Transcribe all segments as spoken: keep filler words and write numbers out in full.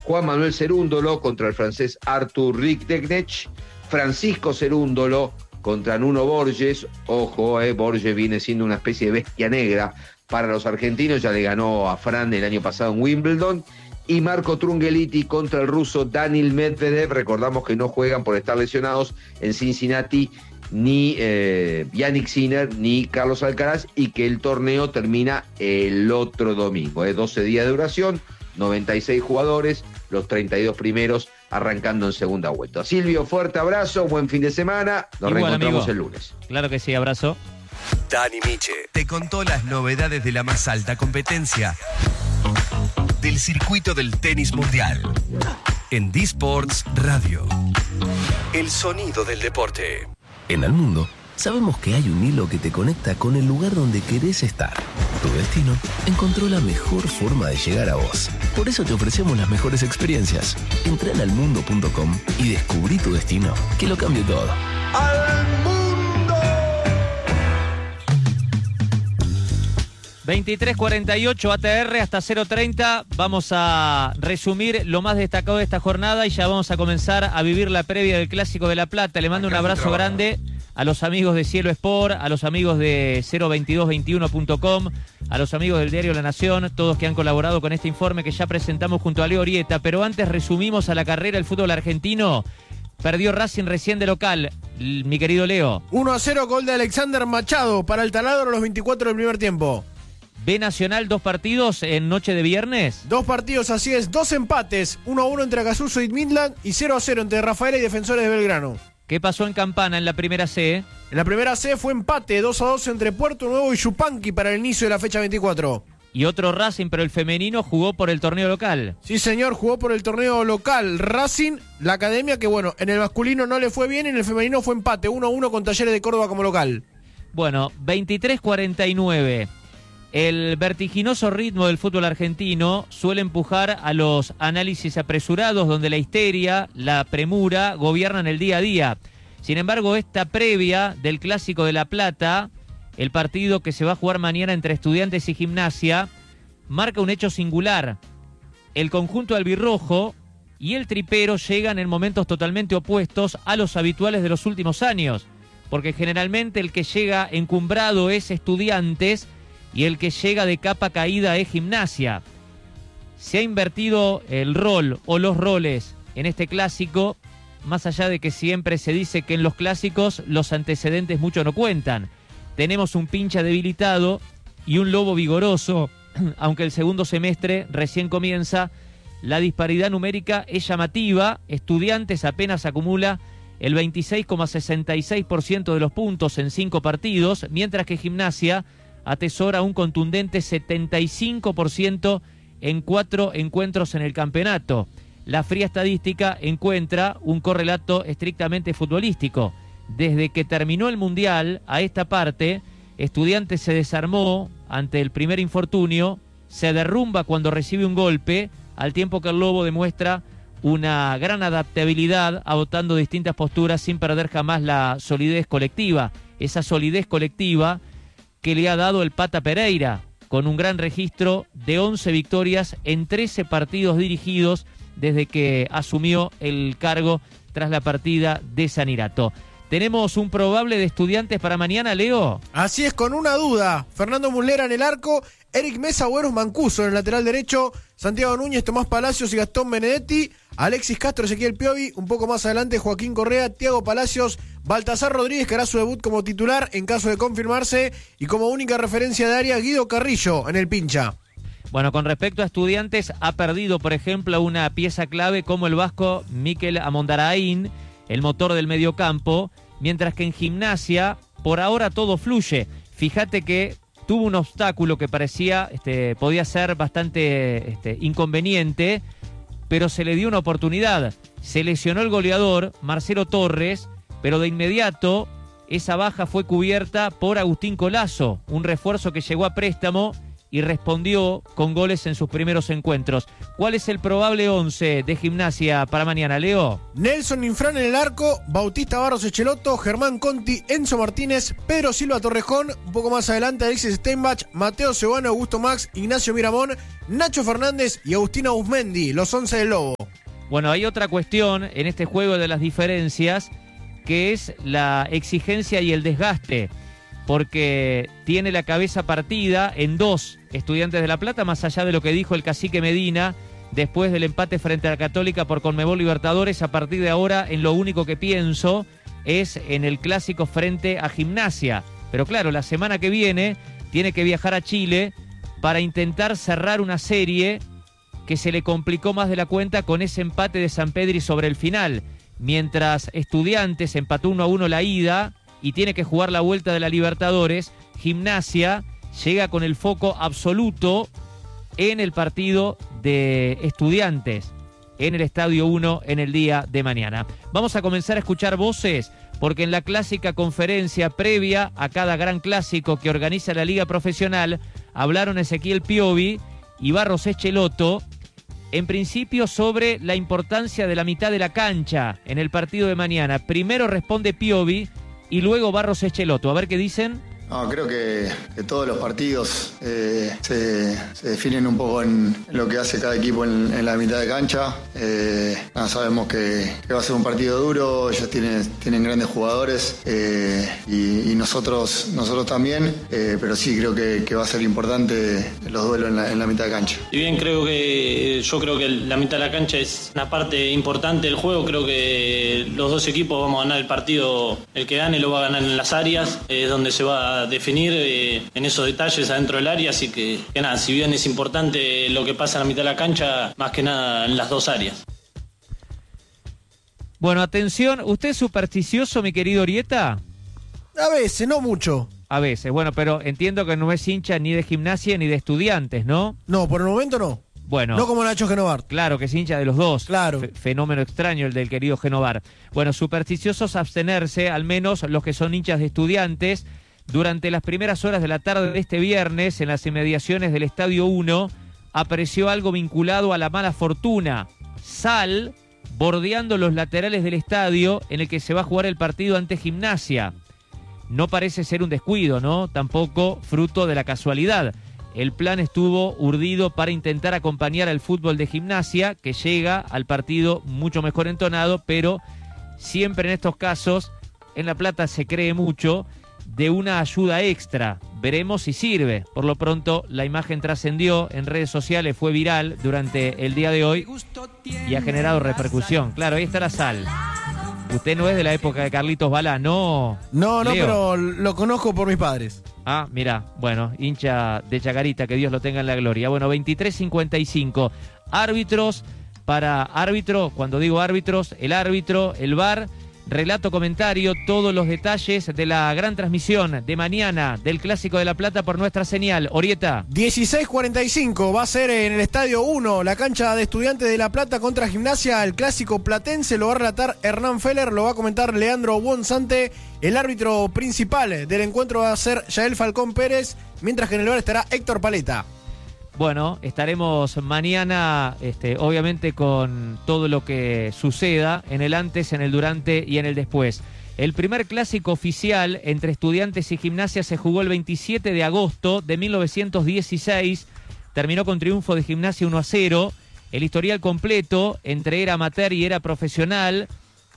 Juan Manuel Cerúndolo contra el francés Arthur Rinckx, Francisco Cerúndolo contra Nuno Borges. Ojo, eh, Borges viene siendo una especie de bestia negra para los argentinos, ya le ganó a Fran el año pasado en Wimbledon. Y Marco Trungelliti contra el ruso Daniil Medvedev. Recordamos que no juegan por estar lesionados en Cincinnati ni eh, Yannick Sinner ni Carlos Alcaraz, y que el torneo termina el otro domingo. Eh, doce días de duración, noventa y seis jugadores, los treinta y dos primeros arrancando en segunda vuelta. Silvio, fuerte abrazo, buen fin de semana, nos Igual, reencontramos amigo. el lunes. Claro que sí, abrazo. Dani Miche te contó las novedades de la más alta competencia del circuito del tenis mundial en D-Sports Radio. El sonido del deporte. En el mundo, sabemos que hay un hilo que te conecta con el lugar donde querés estar. Tu destino encontró la mejor forma de llegar a vos. Por eso te ofrecemos las mejores experiencias. Entra en almundo punto com y descubrí tu destino, que lo cambie todo. ¡Al mundo! veintitrés cuarenta y ocho A T R hasta cero treinta. Vamos a resumir lo más destacado de esta jornada y ya vamos a comenzar a vivir la previa del Clásico de La Plata. Le mando un abrazo grande a los amigos de Cielo Sport, a los amigos de cero veintidós veintiuno punto com, a los amigos del diario La Nación, todos que han colaborado con este informe que ya presentamos junto a Leo Orieta. Pero antes resumimos a la carrera del fútbol argentino. Perdió Racing recién de local, mi querido Leo. uno a cero, gol de Alexander Machado para el Taladro a los veinticuatro del primer tiempo. B Nacional, dos partidos en noche de viernes. Dos partidos, así es, dos empates, uno a uno entre Acasuso y Midland y cero a cero entre Rafaela y Defensores de Belgrano. ¿Qué pasó en Campana en la primera C? En la primera C fue empate, dos a dos entre Puerto Nuevo y Yupanqui para el inicio de la fecha veinticuatro. Y otro Racing, pero el femenino jugó por el torneo local. Sí, señor, jugó por el torneo local. Racing, la academia que, bueno, en el masculino no le fue bien, en el femenino fue empate, uno a uno con Talleres de Córdoba como local. Bueno, veintitrés cuarenta y nueve. El vertiginoso ritmo del fútbol argentino suele empujar a los análisis apresurados donde la histeria, la premura gobiernan el día a día. Sin embargo, esta previa del Clásico de La Plata, el partido que se va a jugar mañana entre Estudiantes y Gimnasia, marca un hecho singular. El conjunto albirrojo y el tripero llegan en momentos totalmente opuestos a los habituales de los últimos años, porque generalmente el que llega encumbrado es Estudiantes y el que llega de capa caída es Gimnasia. Se ha invertido el rol o los roles en este clásico, más allá de que siempre se dice que en los clásicos los antecedentes mucho no cuentan. Tenemos un pincha debilitado y un lobo vigoroso, aunque el segundo semestre recién comienza. La disparidad numérica es llamativa. Estudiantes apenas acumula el veintiséis coma sesenta y seis por ciento de los puntos en cinco partidos, mientras que Gimnasia atesora un contundente setenta y cinco por ciento en cuatro encuentros en el campeonato. La fría estadística encuentra un correlato estrictamente futbolístico. Desde que terminó el Mundial a esta parte, Estudiantes se desarmó ante el primer infortunio, se derrumba cuando recibe un golpe, al tiempo que el Lobo demuestra una gran adaptabilidad, adoptando distintas posturas sin perder jamás la solidez colectiva. Esa solidez colectiva que le ha dado el Pata Pereira, con un gran registro de once victorias en trece partidos dirigidos desde que asumió el cargo tras la partida de Sanirato. ¿Tenemos un probable de Estudiantes para mañana, Leo? Así es, con una duda. Fernando Muslera en el arco, Eric Mesa, Güeros Mancuso en el lateral derecho, Santiago Núñez, Tomás Palacios y Gastón Benedetti, Alexis Castro, Ezequiel Piovi, un poco más adelante Joaquín Correa, Thiago Palacios, Baltasar Rodríguez, que hará su debut como titular en caso de confirmarse, y como única referencia de área, Guido Carrillo en el pincha. Bueno, con respecto a Estudiantes, ha perdido, por ejemplo, una pieza clave como el vasco Mikel Amondaraín, el motor del mediocampo, mientras que en Gimnasia, por ahora todo fluye. Fíjate que tuvo un obstáculo que parecía, este, podía ser bastante este, inconveniente, pero se le dio una oportunidad. Se lesionó el goleador, Marcelo Torres, pero de inmediato esa baja fue cubierta por Agustín Colazo, un refuerzo que llegó a préstamo y respondió con goles en sus primeros encuentros. ¿Cuál es el probable once de Gimnasia para mañana, Leo? Nelson Infran en el arco, Bautista Barros Echeloto, Germán Conti, Enzo Martínez, Pedro Silva Torrejón, un poco más adelante Alexis Steinbach, Mateo Cebano, Augusto Max, Ignacio Miramón, Nacho Fernández y Agustín Ausmendi, los once del Lobo. Bueno, hay otra cuestión en este juego de las diferencias, que es la exigencia y el desgaste, porque tiene la cabeza partida en dos Estudiantes de La Plata, más allá de lo que dijo el cacique Medina después del empate frente a la Católica por Conmebol Libertadores. A partir de ahora, en lo único que pienso es en el clásico frente a Gimnasia. Pero claro, la semana que viene tiene que viajar a Chile para intentar cerrar una serie que se le complicó más de la cuenta con ese empate de Sampedri sobre el final. Mientras Estudiantes empató uno a uno la ida y tiene que jugar la vuelta de la Libertadores, Gimnasia llega con el foco absoluto en el partido de Estudiantes en el Estadio uno en el día de mañana. Vamos a comenzar a escuchar voces, porque en la clásica conferencia previa a cada gran clásico que organiza la Liga Profesional hablaron Ezequiel Piovi y Barros Echeloto, en principio sobre la importancia de la mitad de la cancha en el partido de mañana. Primero responde Piovi y luego Barros Echeloto. A ver qué dicen. No, creo que, que todos los partidos eh, se, se definen un poco en, en lo que hace cada equipo en, en la mitad de cancha. Eh, nada, sabemos que, que va a ser un partido duro, ellos tienen, tienen grandes jugadores eh, y, y nosotros nosotros también, eh, pero sí creo que, que va a ser importante los duelos en la, en la mitad de cancha. Si bien creo que yo creo que la mitad de la cancha es una parte importante del juego, creo que los dos equipos vamos a ganar el partido, el que gane lo va a ganar en las áreas, es eh, donde se va a definir eh, en esos detalles adentro del área, así que, que nada, si bien es importante lo que pasa en la mitad de la cancha, más que nada en las dos áreas. Bueno, atención, ¿usted es supersticioso, mi querido Orieta? A veces, no mucho. A veces, bueno, pero entiendo que no es hincha ni de Gimnasia ni de Estudiantes, ¿no? No, por el momento no. Bueno, no como Nacho Genovar. Claro que es hincha de los dos. Claro. F- fenómeno extraño el del querido Genovar. Bueno, supersticiosos abstenerse, al menos los que son hinchas de Estudiantes. Durante las primeras horas de la tarde de este viernes, en las inmediaciones del Estadio uno, apareció algo vinculado a la mala fortuna. Sal bordeando los laterales del estadio en el que se va a jugar el partido ante Gimnasia. No parece ser un descuido, ¿no? Tampoco fruto de la casualidad. El plan estuvo urdido para intentar acompañar al fútbol de Gimnasia, que llega al partido mucho mejor entonado, pero siempre en estos casos, en La Plata se cree mucho de una ayuda extra. Veremos si sirve. Por lo pronto, la imagen trascendió en redes sociales, fue viral durante el día de hoy y ha generado repercusión. Claro, ahí está la sal. Usted no es de la época de Carlitos Balá, ¿no? No, no, Leo? pero lo conozco por mis padres. Ah, mirá, bueno, hincha de Chacarita, que Dios lo tenga en la gloria. Bueno, veintitrés cincuenta y cinco. Árbitros para árbitro, cuando digo árbitros, el árbitro, el V A R, relato, comentario, todos los detalles de la gran transmisión de mañana del Clásico de La Plata por nuestra señal. Orieta. dieciséis cuarenta y cinco va a ser en el Estadio uno, la cancha de Estudiantes de La Plata contra Gimnasia, el clásico platense. Lo va a relatar Hernán Feller, lo va a comentar Leandro Bonzante. El árbitro principal del encuentro va a ser Yael Falcón Pérez, mientras que en el V A R estará Héctor Paleta. Bueno, estaremos mañana, este, obviamente, con todo lo que suceda en el antes, en el durante y en el después. El primer clásico oficial entre Estudiantes y Gimnasia se jugó el veintisiete de agosto de mil novecientos dieciséis. Terminó con triunfo de Gimnasia uno a cero. El historial completo entre era amateur y era profesional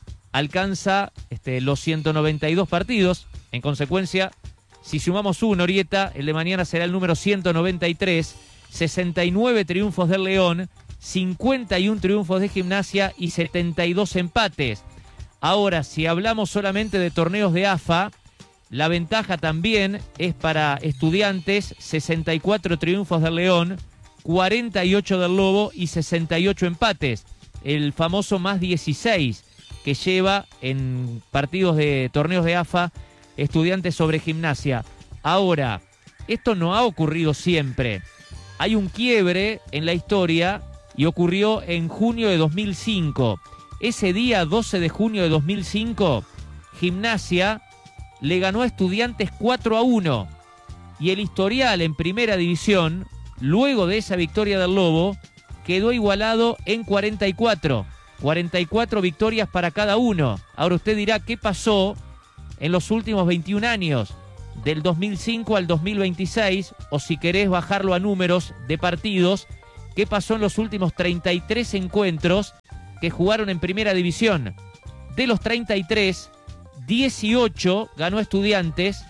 alcanza este, los ciento noventa y dos partidos. En consecuencia, si sumamos uno, Orieta, el de mañana será el número ciento noventa y tres. sesenta y nueve triunfos del León, cincuenta y uno triunfos de Gimnasia y setenta y dos empates. Ahora, si hablamos solamente de torneos de A F A, la ventaja también es para Estudiantes, sesenta y cuatro triunfos del León, cuarenta y ocho del Lobo y sesenta y ocho empates. El famoso más dieciséis que lleva en partidos de torneos de A F A Estudiantes sobre Gimnasia. Ahora, esto no ha ocurrido siempre. Hay un quiebre en la historia y ocurrió en junio de dos mil cinco. Ese día, doce de junio de dos mil cinco, Gimnasia le ganó a Estudiantes cuatro a uno. Y el historial en primera división, luego de esa victoria del Lobo, quedó igualado en cuarenta y cuatro. cuarenta y cuatro victorias para cada uno. Ahora usted dirá, ¿qué pasó en los últimos veintiún años? Del dos mil cinco al dos mil veintiséis, o si querés bajarlo a números de partidos, ¿qué pasó en los últimos treinta y tres encuentros que jugaron en primera división. De los treinta y tres, dieciocho ganó Estudiantes,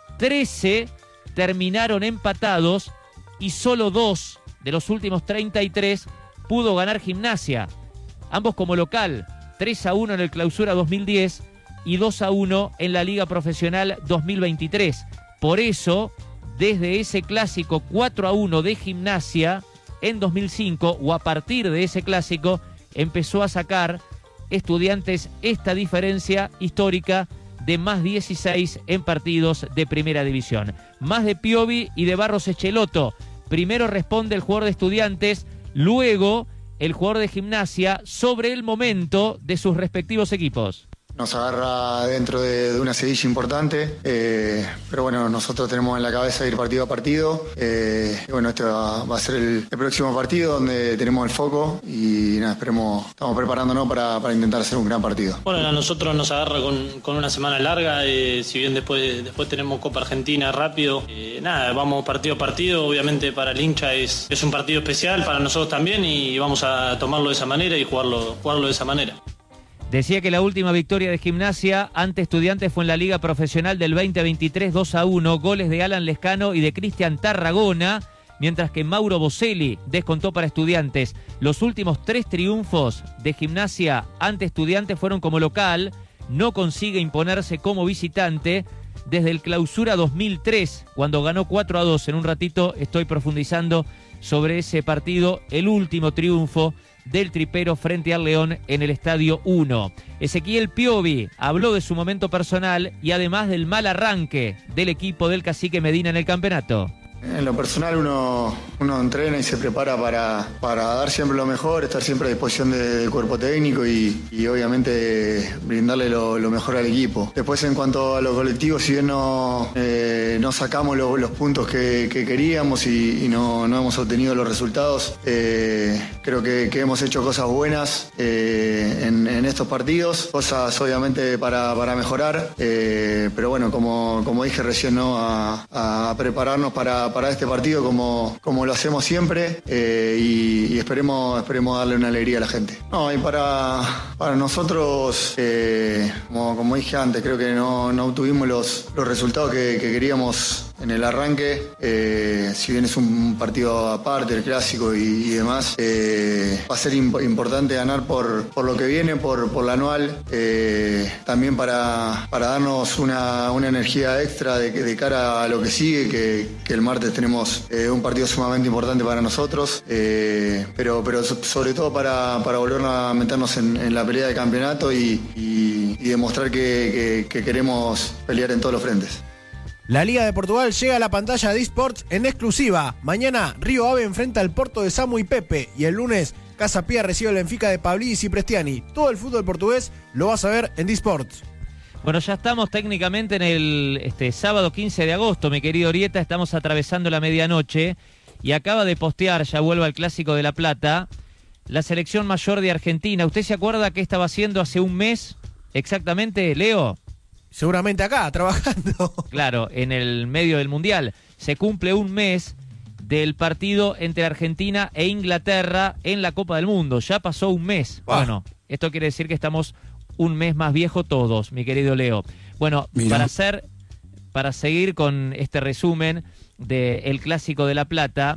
trece terminaron empatados y solo dos de los últimos treinta y tres pudo ganar Gimnasia. Ambos como local, tres a uno en el Clausura dos mil diez y dos a uno en la Liga Profesional dos mil veintitrés. Por eso, desde ese clásico cuatro a uno de Gimnasia en dos mil cinco, o a partir de ese clásico, empezó a sacar Estudiantes esta diferencia histórica de más dieciséis en partidos de primera división. Más de Piovi y de Barros Echeloto. Primero responde el jugador de Estudiantes, luego el jugador de Gimnasia sobre el momento de sus respectivos equipos. Nos agarra dentro de, de una sedilla importante, eh, pero bueno, nosotros tenemos en la cabeza ir partido a partido. Eh, y bueno, este va, va a ser el, el próximo partido donde tenemos el foco y nada, esperemos, estamos preparándonos para, para intentar hacer un gran partido. Bueno, a nosotros nos agarra con, con una semana larga, eh, si bien después, después tenemos Copa Argentina rápido, eh, nada, vamos partido a partido. Obviamente para el hincha es, es un partido especial, para nosotros también, y vamos a tomarlo de esa manera y jugarlo, jugarlo de esa manera. Decía que la última victoria de Gimnasia ante Estudiantes fue en la Liga Profesional del veinte veintitrés, dos a uno, goles de Alan Lescano y de Cristian Tarragona, mientras que Mauro Boselli descontó para Estudiantes. Los últimos tres triunfos de Gimnasia ante Estudiantes fueron como local, no consigue imponerse como visitante desde el Clausura dos mil tres, cuando ganó cuatro a dos. En un ratito estoy profundizando sobre ese partido, el último triunfo del tripero frente al León en el Estadio uno. Ezequiel Piovi habló de su momento personal y además del mal arranque del equipo del Cacique Medina en el campeonato. En lo personal uno, uno entrena y se prepara para, para dar siempre lo mejor, estar siempre a disposición de, del cuerpo técnico y, y obviamente brindarle lo, lo mejor al equipo. Después en cuanto a lo colectivo, si bien no, eh, no sacamos lo, los puntos que, que queríamos y, y no, no hemos obtenido los resultados, eh, creo que, que hemos hecho cosas buenas eh, en, en estos partidos, cosas obviamente para, para mejorar, eh, pero bueno, como, como dije recién, ¿no? a, a prepararnos para para este partido como, como lo hacemos siempre eh, y, y esperemos, esperemos darle una alegría a la gente. No, y para, para nosotros, eh, como, como dije antes, creo que no, no obtuvimos los, los resultados que, que queríamos en el arranque, eh, si bien es un partido aparte, el clásico y, y demás, eh, va a ser imp- importante ganar por, por lo que viene, por, por la anual, eh, también para, para darnos una, una energía extra de, de cara a lo que sigue, que, que el martes tenemos eh, un partido sumamente importante para nosotros, eh, pero, pero sobre todo para, para volver a meternos en, en la pelea de campeonato y, y, y demostrar que, que, que queremos pelear en todos los frentes. La Liga de Portugal llega a la pantalla de eSports en exclusiva. Mañana Río Ave enfrenta al Porto de Samu y Pepe. Y el lunes Casa Pía recibe el Benfica de Pavlidis y Prestiani. Todo el fútbol portugués lo vas a ver en eSports. Bueno, ya estamos técnicamente en el este, sábado quince de agosto, mi querido Orieta. Estamos atravesando la medianoche. Y acaba de postear, ya vuelvo al Clásico de La Plata, la selección mayor de Argentina. ¿Usted se acuerda qué estaba haciendo hace un mes exactamente, Leo? Seguramente acá, trabajando. Claro, en el medio del Mundial. Se cumple un mes del partido entre Argentina e Inglaterra en la Copa del Mundo. Ya pasó un mes. Wow. Bueno, esto quiere decir que estamos un mes más viejo todos, mi querido Leo. Bueno, Mira. para hacer, para seguir con este resumen del Clásico de La Plata,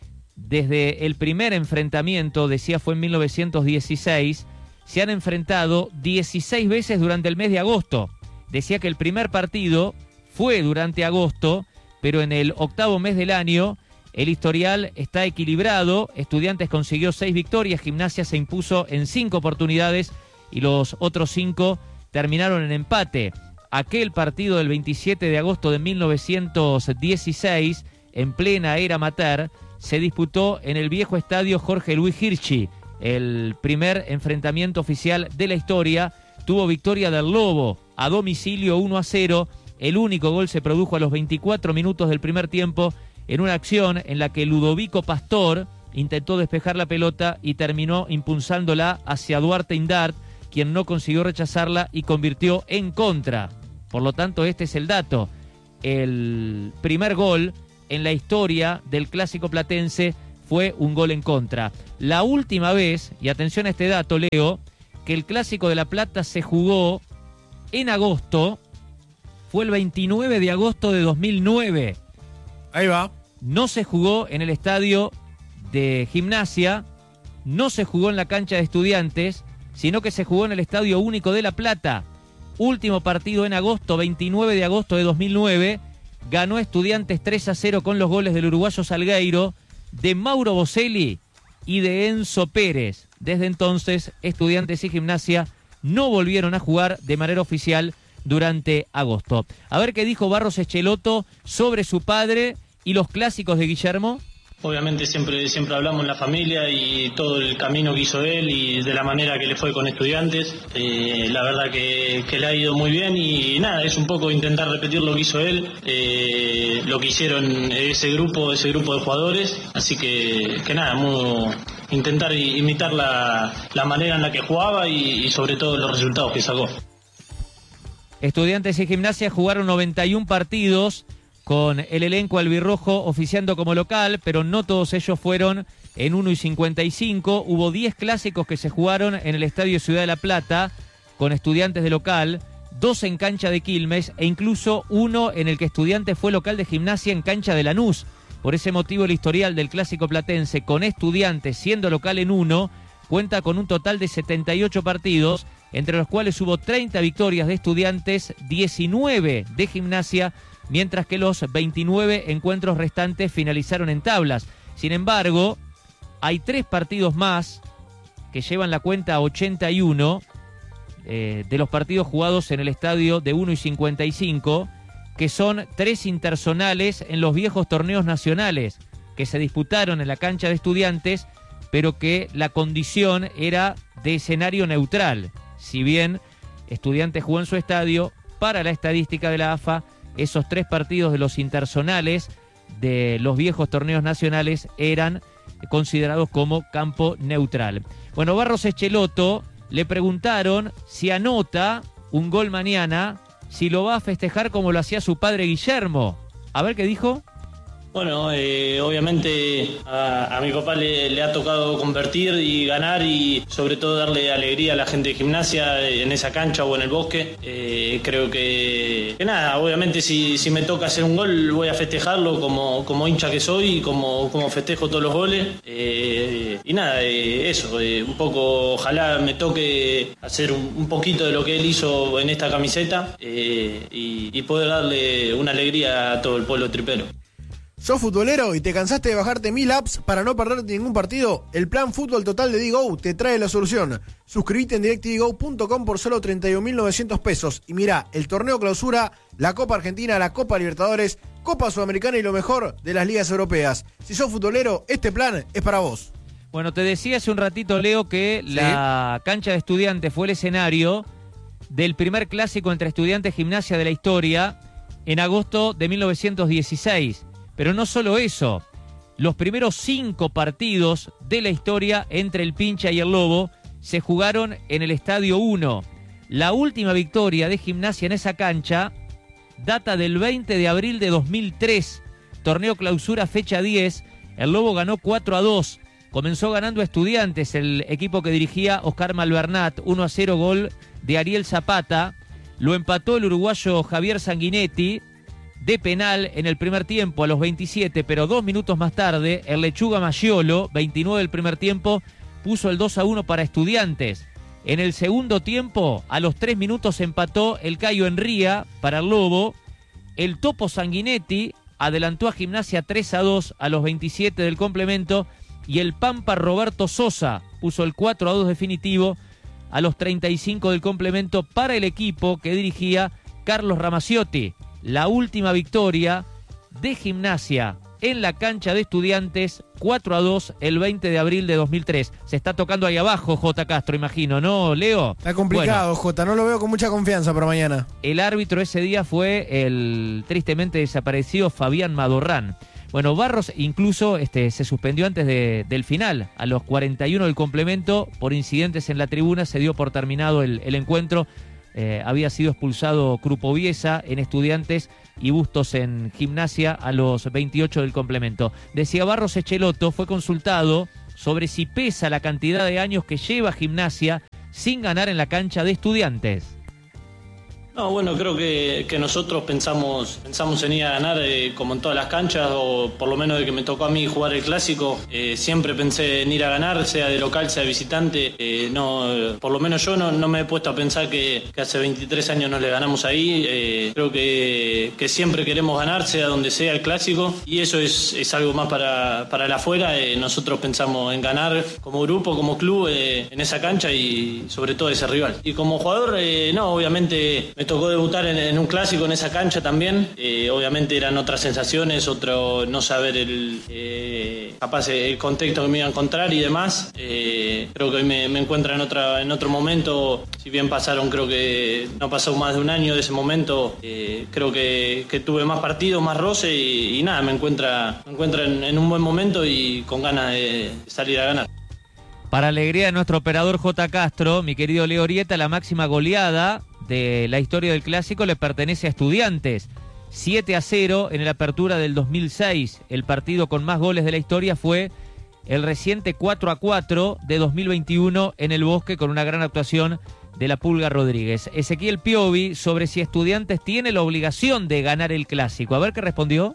desde el primer enfrentamiento, decía fue en mil novecientos dieciséis, se han enfrentado dieciséis veces durante el mes de agosto. Decía que el primer partido fue durante agosto, pero en el octavo mes del año el historial está equilibrado. Estudiantes consiguió seis victorias, Gimnasia se impuso en cinco oportunidades y los otros cinco terminaron en empate. Aquel partido del veintisiete de agosto de mil novecientos dieciséis, en plena era amateur, se disputó en el viejo estadio Jorge Luis Hirschi. El primer enfrentamiento oficial de la historia. Tuvo victoria del Lobo a domicilio uno a cero. El único gol se produjo a los veinticuatro minutos del primer tiempo en una acción en la que Ludovico Pastor intentó despejar la pelota y terminó impulsándola hacia Duarte Indart, quien no consiguió rechazarla y convirtió en contra. Por lo tanto, este es el dato. El primer gol en la historia del Clásico platense fue un gol en contra. La última vez, y atención a este dato, Leo, que el Clásico de La Plata se jugó en agosto, fue el veintinueve de agosto de dos mil nueve. Ahí va. No se jugó en el estadio de Gimnasia, no se jugó en la cancha de Estudiantes, sino que se jugó en el Estadio Único de La Plata. Último partido en agosto, veintinueve de agosto de dos mil nueve. Ganó Estudiantes tres a cero con los goles del uruguayo Salgueiro, de Mauro Boselli y de Enzo Pérez. Desde entonces, Estudiantes y Gimnasia no volvieron a jugar de manera oficial durante agosto. A ver qué dijo Barros Echeloto sobre su padre y los clásicos de Guillermo. Obviamente siempre, siempre hablamos en la familia y todo el camino que hizo él y de la manera que le fue con Estudiantes. Eh, la verdad que, que le ha ido muy bien y nada, es un poco intentar repetir lo que hizo él, eh, lo que hicieron ese grupo, ese grupo de jugadores. Así que, que nada, muy, intentar imitar la, la manera en la que jugaba y, y sobre todo los resultados que sacó. Estudiantes y Gimnasia jugaron noventa y un partidos con el elenco albirrojo oficiando como local, pero no todos ellos fueron en uno y cincuenta y cinco. Hubo diez clásicos que se jugaron en el Estadio Ciudad de La Plata con Estudiantes de local, dos en cancha de Quilmes e incluso uno en el que Estudiantes fue local de Gimnasia en cancha de Lanús. Por ese motivo el historial del clásico platense con Estudiantes siendo local en uno cuenta con un total de setenta y ocho partidos, entre los cuales hubo treinta victorias de Estudiantes, diecinueve de Gimnasia, mientras que los veintinueve encuentros restantes finalizaron en tablas. Sin embargo, hay tres partidos más que llevan la cuenta a ochenta y uno eh, de los partidos jugados en el estadio de uno y cincuenta y cinco, que son tres interzonales en los viejos torneos nacionales que se disputaron en la cancha de Estudiantes, pero que la condición era de escenario neutral. Si bien Estudiantes jugó en su estadio, para la estadística de la A F A, esos tres partidos de los interzonales de los viejos torneos nacionales eran considerados como campo neutral. Bueno, Barros Echeloto le preguntaron si anota un gol mañana, si lo va a festejar como lo hacía su padre Guillermo. A ver qué dijo. Bueno, eh, obviamente a, a mi papá le, le ha tocado convertir y ganar y sobre todo darle alegría a la gente de Gimnasia en esa cancha o en el bosque. Eh, creo que, que nada, obviamente si, si me toca hacer un gol voy a festejarlo como, como hincha que soy y como, como festejo todos los goles. Eh, y nada, eh, eso, eh, un poco ojalá me toque hacer un, un poquito de lo que él hizo en esta camiseta eh, y, y poder darle una alegría a todo el pueblo tripero. ¿Sos futbolero y te cansaste de bajarte mil apps para no perderte ningún partido? El plan Fútbol Total de Digo te trae la solución. Suscríbete en direct digo punto com por solo treinta y un mil novecientos pesos. Y mirá, el torneo clausura, la Copa Argentina, la Copa Libertadores, Copa Sudamericana y lo mejor de las ligas europeas. Si sos futbolero, este plan es para vos. Bueno, te decía hace un ratito, Leo, que ¿sí? La cancha de Estudiantes fue el escenario del primer clásico entre Estudiantes y Gimnasia de la historia en agosto de mil novecientos dieciséis. Pero no solo eso, los primeros cinco partidos de la historia entre el Pincha y el Lobo se jugaron en el Estadio uno. La última victoria de Gimnasia en esa cancha data del veinte de abril de dos mil tres. Torneo clausura fecha diez, el Lobo ganó cuatro a dos. Comenzó ganando a Estudiantes, el equipo que dirigía Oscar Malvernat, uno a cero, gol de Ariel Zapata. Lo empató el uruguayo Javier Sanguinetti de penal en el primer tiempo a los veintisiete, pero dos minutos más tarde el Lechuga Maggiolo, veintinueve del primer tiempo, puso el dos a uno para Estudiantes. En el segundo tiempo, a los tres minutos empató el Cayo Enría para el Lobo. El Topo Sanguinetti adelantó a Gimnasia tres a dos a los veintisiete del complemento y el Pampa Roberto Sosa puso el cuatro a dos definitivo a los treinta y cinco del complemento para el equipo que dirigía Carlos Ramaciotti. La última victoria de Gimnasia en la cancha de Estudiantes, cuatro a dos, el veinte de abril de dos mil tres. Se está tocando ahí abajo J. Castro, imagino, ¿no, Leo? Está complicado, bueno, J, no lo veo con mucha confianza para mañana. El árbitro ese día fue el tristemente desaparecido Fabián Madorrán. Bueno, Barros incluso este, se suspendió antes de, del final. A los cuarenta y uno del complemento, por incidentes en la tribuna, se dio por terminado el, el encuentro. Eh, había sido expulsado Crupoviesa en Estudiantes y Bustos en Gimnasia a los veintiocho del complemento. Decía Barros Echeloto, fue consultado sobre si pesa la cantidad de años que lleva Gimnasia sin ganar en la cancha de Estudiantes. No, bueno, creo que, que nosotros pensamos pensamos en ir a ganar eh, como en todas las canchas, o por lo menos de que me tocó a mí jugar el clásico, eh, siempre pensé en ir a ganar, sea de local, sea de visitante. Eh, no, por lo menos yo no, no me he puesto a pensar que, que hace veintitrés años no le ganamos ahí. Eh, creo que, que siempre queremos ganar, sea donde sea el clásico, y eso es, es algo más para, para el afuera. Eh, nosotros pensamos en ganar como grupo, como club, eh, en esa cancha y sobre todo ese rival. Y como jugador, eh, no, obviamente me tocó debutar en, en un clásico en esa cancha también. Eh, obviamente eran otras sensaciones, otro no saber el eh, capaz el contexto que me iba a encontrar y demás. Eh, creo que hoy me, me encuentro en otra en otro momento. Si bien pasaron, creo que no pasó más de un año de ese momento. Eh, creo que, que tuve más partidos, más roce y, y nada, me encuentra me encuentra en, en un buen momento y con ganas de, de salir a ganar. Para alegría de nuestro operador J. Castro, mi querido Leo Orieta, la máxima goleada de la historia del clásico le pertenece a Estudiantes. siete a cero en la apertura del dos mil seis. El partido con más goles de la historia fue el reciente cuatro a cuatro de dos mil veintiuno en el Bosque, con una gran actuación de la Pulga Rodríguez. Ezequiel Piovi, sobre si Estudiantes tiene la obligación de ganar el clásico. A ver qué respondió.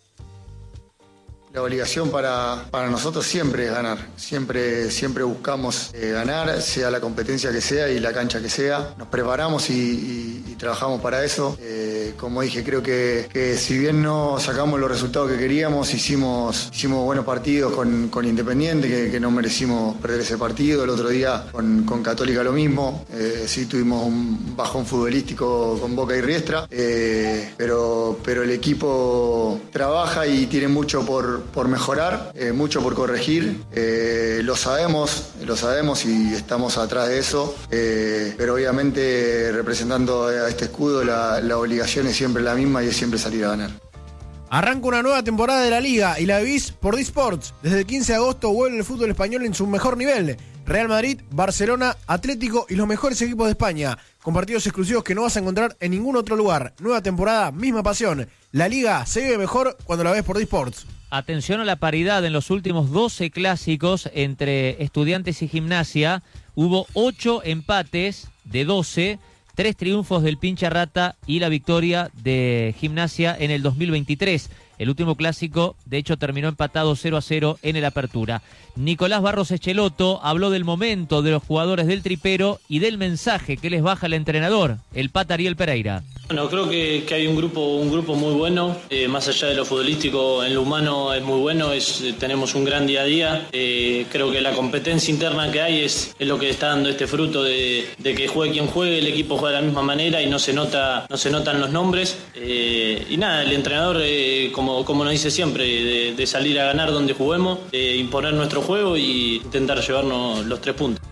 La obligación para, para nosotros siempre es ganar, siempre, siempre buscamos eh, ganar, sea la competencia que sea y la cancha que sea. Nos preparamos y, y, y trabajamos para eso. Eh, como dije, creo que, que si bien no sacamos los resultados que queríamos, hicimos, hicimos buenos partidos con, con Independiente, que, que no merecimos perder ese partido. El otro día con, con Católica lo mismo, eh, sí tuvimos un bajón futbolístico con Boca y Riestra, eh, pero, pero el equipo trabaja y tiene mucho por por mejorar, eh, mucho por corregir, eh, lo sabemos, lo sabemos y estamos atrás de eso, eh, pero obviamente representando a este escudo la, la obligación es siempre la misma y es siempre salir a ganar. Arranca una nueva temporada de la Liga y la vivís por D-Sports. Desde el quince de agosto vuelve el fútbol español en su mejor nivel. Real Madrid, Barcelona, Atlético y los mejores equipos de España, con partidos exclusivos que no vas a encontrar en ningún otro lugar. Nueva temporada, misma pasión. La Liga se vive mejor cuando la ves por D-Sports. Atención a la paridad en los últimos doce clásicos entre Estudiantes y Gimnasia. Hubo ocho empates de doce, tres triunfos del Pincha Rata y la victoria de Gimnasia en el dos mil veintitrés. El último clásico, de hecho, terminó empatado cero a cero en el Apertura. Nicolás Barros Echeloto habló del momento de los jugadores del Tripero y del mensaje que les baja el entrenador, el Pata Ariel Pereira. Bueno, creo que, que hay un grupo un grupo muy bueno, eh, más allá de lo futbolístico, en lo humano es muy bueno, es, eh, tenemos un gran día a día. Eh, creo que la competencia interna que hay es, es lo que está dando este fruto de, de que juegue quien juegue, el equipo juega de la misma manera y no se nota no se notan los nombres. Eh, y nada, el entrenador, eh, como, como nos dice siempre, de, de salir a ganar donde juguemos, de imponer nuestro juego y intentar llevarnos los tres puntos.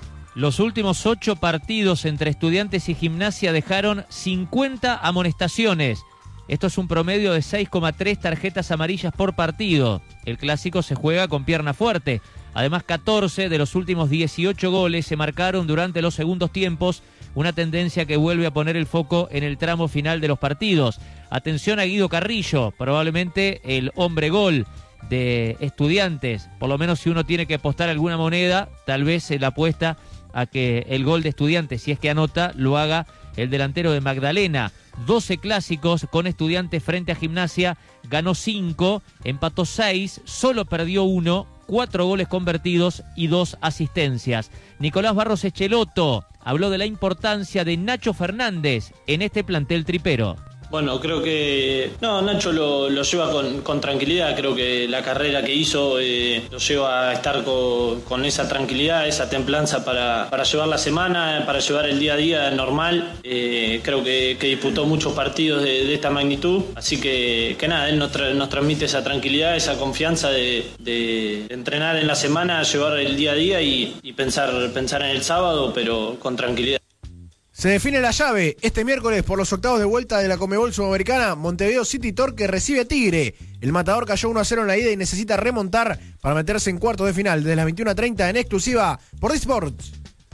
Los últimos ocho partidos entre Estudiantes y Gimnasia dejaron cincuenta amonestaciones. Esto es un promedio de seis coma tres tarjetas amarillas por partido. El clásico se juega con pierna fuerte. Además, catorce de los últimos dieciocho goles se marcaron durante los segundos tiempos, una tendencia que vuelve a poner el foco en el tramo final de los partidos. Atención a Guido Carrillo, probablemente el hombre gol de Estudiantes. Por lo menos si uno tiene que apostar alguna moneda, tal vez se la apuesta a que el gol de Estudiantes, si es que anota, lo haga el delantero de Magdalena. doce clásicos con Estudiantes frente a Gimnasia, ganó cinco, empató seis, solo perdió uno, cuatro goles convertidos y dos asistencias. Nicolás Barros Echeloto habló de la importancia de Nacho Fernández en este plantel tripero. Bueno, creo que no, Nacho lo, lo lleva con, con tranquilidad. Creo que la carrera que hizo eh, lo lleva a estar con, con esa tranquilidad, esa templanza para, para llevar la semana, para llevar el día a día normal. Eh, creo que, que disputó muchos partidos de, de esta magnitud, así que, que nada, él nos, tra, nos transmite esa tranquilidad, esa confianza de, de entrenar en la semana, llevar el día a día y, y pensar, pensar en el sábado, pero con tranquilidad. Se define la llave este miércoles por los octavos de vuelta de la Conmebol Sudamericana. Montevideo City Torque recibe a Tigre. El Matador cayó uno a cero en la ida y necesita remontar para meterse en cuartos de final. Desde las veintiuna treinta en exclusiva por D-Sports.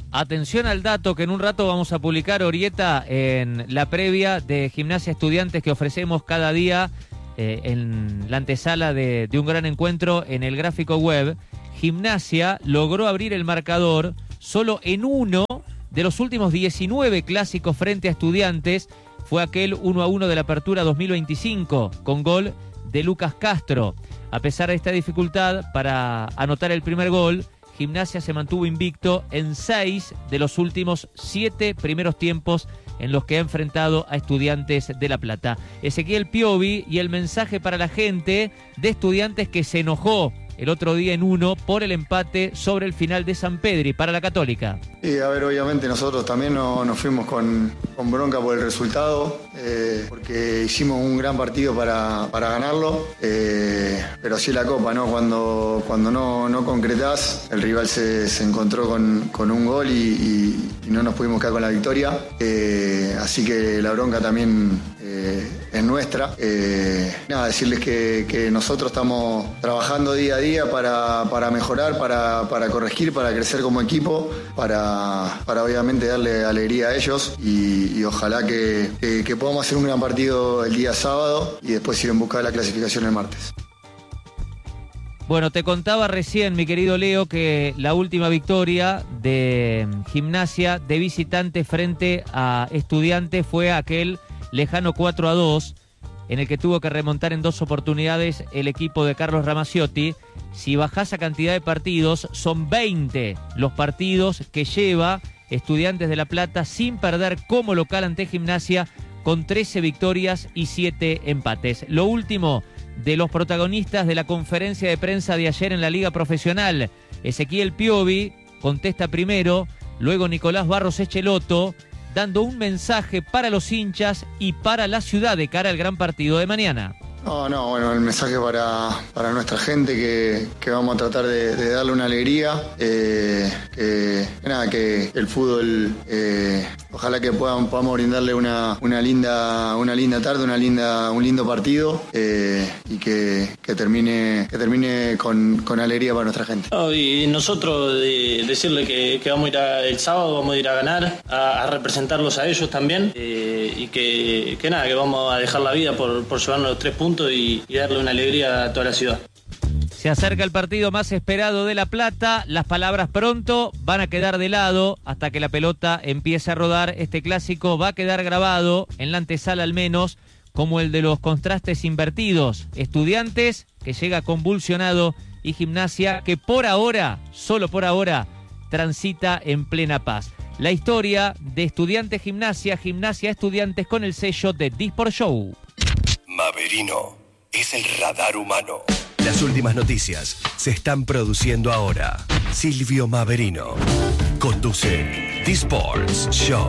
Atención al dato que en un rato vamos a publicar, Orieta, en la previa de Gimnasia Estudiantes que ofrecemos cada día eh, en la antesala de, de un gran encuentro en el gráfico web. Gimnasia logró abrir el marcador solo en uno de los últimos diecinueve clásicos frente a Estudiantes. Fue aquel uno a uno de la Apertura dos mil veinticinco con gol de Lucas Castro. A pesar de esta dificultad para anotar el primer gol, Gimnasia se mantuvo invicto en seis de los últimos siete primeros tiempos en los que ha enfrentado a Estudiantes de La Plata. Ezequiel Piovi y el mensaje para la gente de Estudiantes que se enojó el otro día en uno por el empate sobre el final de San Pedri para la Católica. Y a ver, obviamente nosotros también no, nos fuimos con, con bronca por el resultado, eh, porque hicimos un gran partido para, para ganarlo, eh, pero así es la Copa, ¿no? Cuando, cuando no, no concretás, el rival se, se encontró con, con un gol y, y, y no nos pudimos quedar con la victoria, eh, así que la bronca también eh, es nuestra. Eh, nada, decirles que, que nosotros estamos trabajando día a día para, para mejorar, para, para corregir, para crecer como equipo, para, para obviamente darle alegría a ellos y, y ojalá que, que, que podamos hacer un gran partido el día sábado y después ir en busca de la clasificación el martes. Bueno, te contaba recién, mi querido Leo, que la última victoria de Gimnasia de visitante frente a Estudiantes fue aquel lejano cuatro a dos, en el que tuvo que remontar en dos oportunidades el equipo de Carlos Ramaciotti. Si bajás a cantidad de partidos, son veinte los partidos que lleva Estudiantes de La Plata sin perder como local ante Gimnasia, con trece victorias y siete empates. Lo último de los protagonistas de la conferencia de prensa de ayer en la Liga Profesional. Ezequiel Piovi contesta primero, luego Nicolás Barros Echeloto, dando un mensaje para los hinchas y para la ciudad de cara al gran partido de mañana. No, no, bueno, el mensaje para, para nuestra gente que, que vamos a tratar de, de darle una alegría, eh, que, que nada, que el fútbol, eh, ojalá que puedan, podamos brindarle una, una linda, una linda tarde, una linda, un lindo partido eh, y que, que termine, que termine con, con alegría para nuestra gente. No, y nosotros de, decirle que, que vamos a ir a, el sábado vamos a ir a ganar, a, a representarlos a ellos también eh, y que, que nada, que vamos a dejar la vida por, por llevarnos los tres puntos. Y, y darle una alegría a toda la ciudad. Se acerca el partido más esperado de La Plata. Las palabras pronto van a quedar de lado hasta que la pelota empiece a rodar. Este clásico va a quedar grabado en la antesala al menos como el de los contrastes invertidos. Estudiantes que llega convulsionado y Gimnasia que por ahora, solo por ahora, transita en plena paz. La historia de Estudiantes Gimnasia, Gimnasia Estudiantes con el sello de Disport Show. Maverino es el radar humano. Las últimas noticias se están produciendo ahora. Silvio Maverino conduce Disports Show.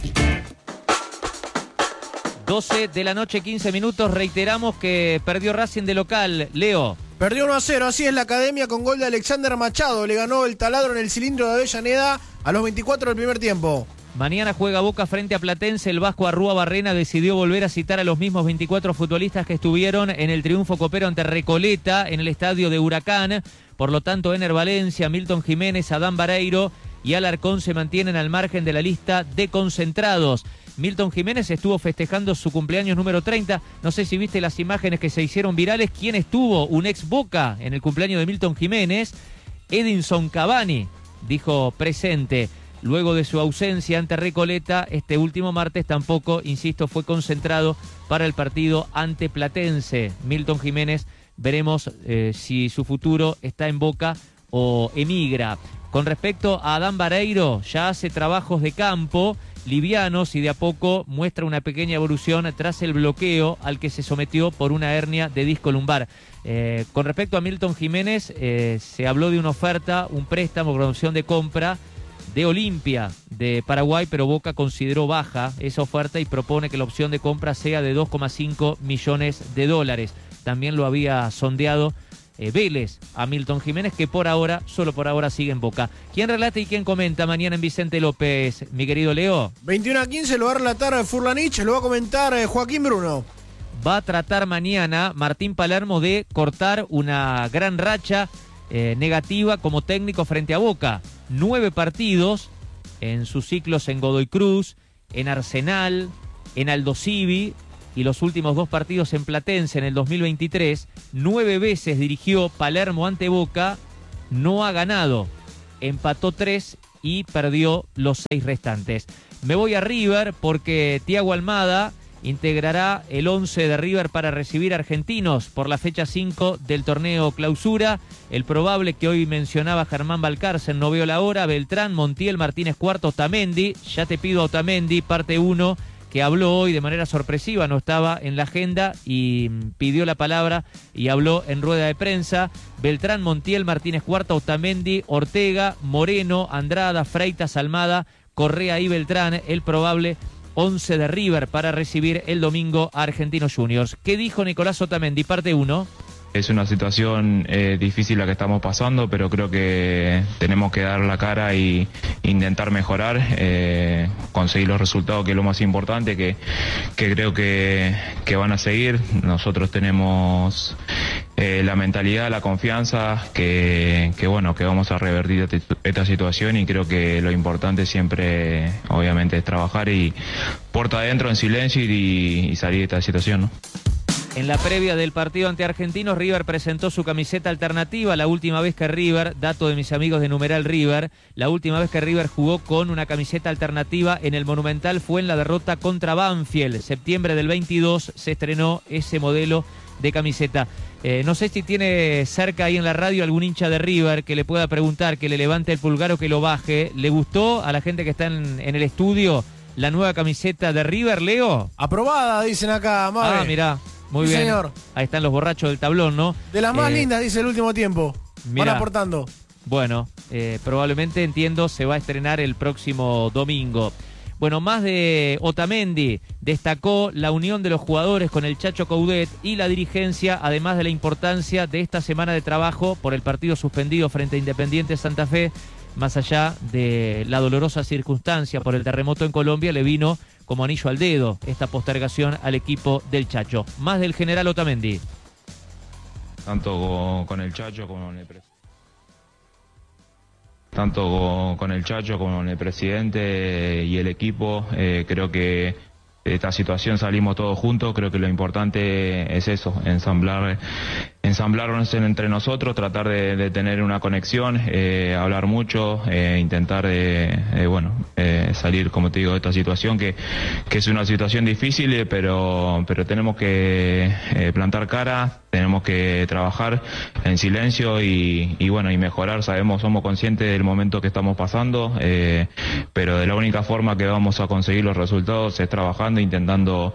doce de la noche, quince minutos. Reiteramos que perdió Racing de local. Leo. Perdió uno a cero, así es la Academia con gol de Alexander Machado. Le ganó el taladro en el cilindro de Avellaneda a los veinticuatro del primer tiempo. Mañana juega Boca frente a Platense. El vasco Arrúa Barrena decidió volver a citar a los mismos veinticuatro futbolistas que estuvieron en el triunfo copero ante Recoleta en el estadio de Huracán. Por lo tanto, Ener Valencia, Milton Jiménez, Adán Vareiro y Alarcón se mantienen al margen de la lista de concentrados. Milton Jiménez estuvo festejando su cumpleaños número treinta. No sé si viste las imágenes que se hicieron virales. ¿Quién estuvo? Un ex Boca en el cumpleaños de Milton Jiménez. Edinson Cavani dijo presente. Luego de su ausencia ante Recoleta, este último martes tampoco, insisto, fue concentrado para el partido ante Platense. Milton Jiménez, veremos eh, si su futuro está en Boca o emigra. Con respecto a Adán Vareiro, ya hace trabajos de campo livianos y de a poco muestra una pequeña evolución tras el bloqueo al que se sometió por una hernia de disco lumbar. Eh, con respecto a Milton Jiménez, eh, se habló de una oferta, un préstamo con opción de compra de Olimpia de Paraguay, pero Boca consideró baja esa oferta y propone que la opción de compra sea de dos coma cinco millones de dólares. También lo había sondeado eh, Vélez a Milton Jiménez, que por ahora, solo por ahora, sigue en Boca. ¿Quién relata y quién comenta mañana en Vicente López, mi querido Leo? veintiuno a quince lo va a relatar Furlanich, lo va a comentar Joaquín Bruno. Va a tratar mañana Martín Palermo de cortar una gran racha eh, negativa como técnico frente a Boca. Nueve partidos en sus ciclos en Godoy Cruz, en Arsenal, en Aldosivi y los últimos dos partidos en Platense en el dos mil veintitrés. Nueve veces dirigió Palermo ante Boca, no ha ganado, empató tres y perdió los seis restantes. Me voy a River porque Thiago Almada integrará el once de River para recibir Argentinos por la fecha cinco del torneo Clausura. El probable que hoy mencionaba Germán Valcárcel, no veo la hora, Beltrán, Montiel, Martínez Cuarto, Otamendi. Ya te pido Otamendi, parte uno, que habló hoy de manera sorpresiva, no estaba en la agenda y pidió la palabra y habló en rueda de prensa. Beltrán, Montiel, Martínez Cuarto, Otamendi, Ortega, Moreno, Andrada, Freitas, Almada, Correa y Beltrán, el probable once de River para recibir el domingo a Argentinos Juniors. ¿Qué dijo Nicolás Otamendi? Parte uno. Es una situación eh, difícil la que estamos pasando, pero creo que tenemos que dar la cara y intentar mejorar, eh, conseguir los resultados, que es lo más importante, que, que creo que, que van a seguir. Nosotros tenemos eh, la mentalidad, la confianza, que, que bueno, que vamos a revertir esta situación, y creo que lo importante siempre, obviamente, es trabajar y puerta adentro en silencio y, y salir de esta situación, ¿no? En la previa del partido ante Argentinos, River presentó su camiseta alternativa. La última vez que River, dato de mis amigos de Numeral River, la última vez que River jugó con una camiseta alternativa en el Monumental fue en la derrota contra Banfield. Septiembre del veintidós se estrenó ese modelo de camiseta. Eh, no sé si tiene cerca ahí en la radio algún hincha de River que le pueda preguntar, que le levante el pulgar o que lo baje. ¿Le gustó a la gente que está en, en el estudio la nueva camiseta de River, Leo? Aprobada, dicen acá, Mabe. Ah, mirá. Muy sí, bien. Señor. Ahí están los borrachos del tablón, ¿no? De las más eh, lindas, dice el último tiempo. Mirá, van aportando. Bueno, eh, probablemente, entiendo, se va a estrenar el próximo domingo. Bueno, más de Otamendi, destacó la unión de los jugadores con el Chacho Coudet y la dirigencia, además de la importancia de esta semana de trabajo por el partido suspendido frente a Independiente Santa Fe. Más allá de la dolorosa circunstancia por el terremoto en Colombia, le vino como anillo al dedo esta postergación al equipo del Chacho. Más del general Otamendi. Tanto con, con el Chacho como con el presidente. Tanto con, con el Chacho como con el presidente y el equipo, eh, creo que de esta situación salimos todos juntos. Creo que lo importante es eso, ensamblar, ensamblarnos entre nosotros, tratar de, de tener una conexión, eh, hablar mucho, eh, intentar de, de bueno, eh, salir, como te digo, de esta situación que, que es una situación difícil, pero, pero tenemos que eh, plantar cara, tenemos que trabajar en silencio y, y bueno, y mejorar. Sabemos, somos conscientes del momento que estamos pasando, eh, pero de la única forma que vamos a conseguir los resultados es trabajando, intentando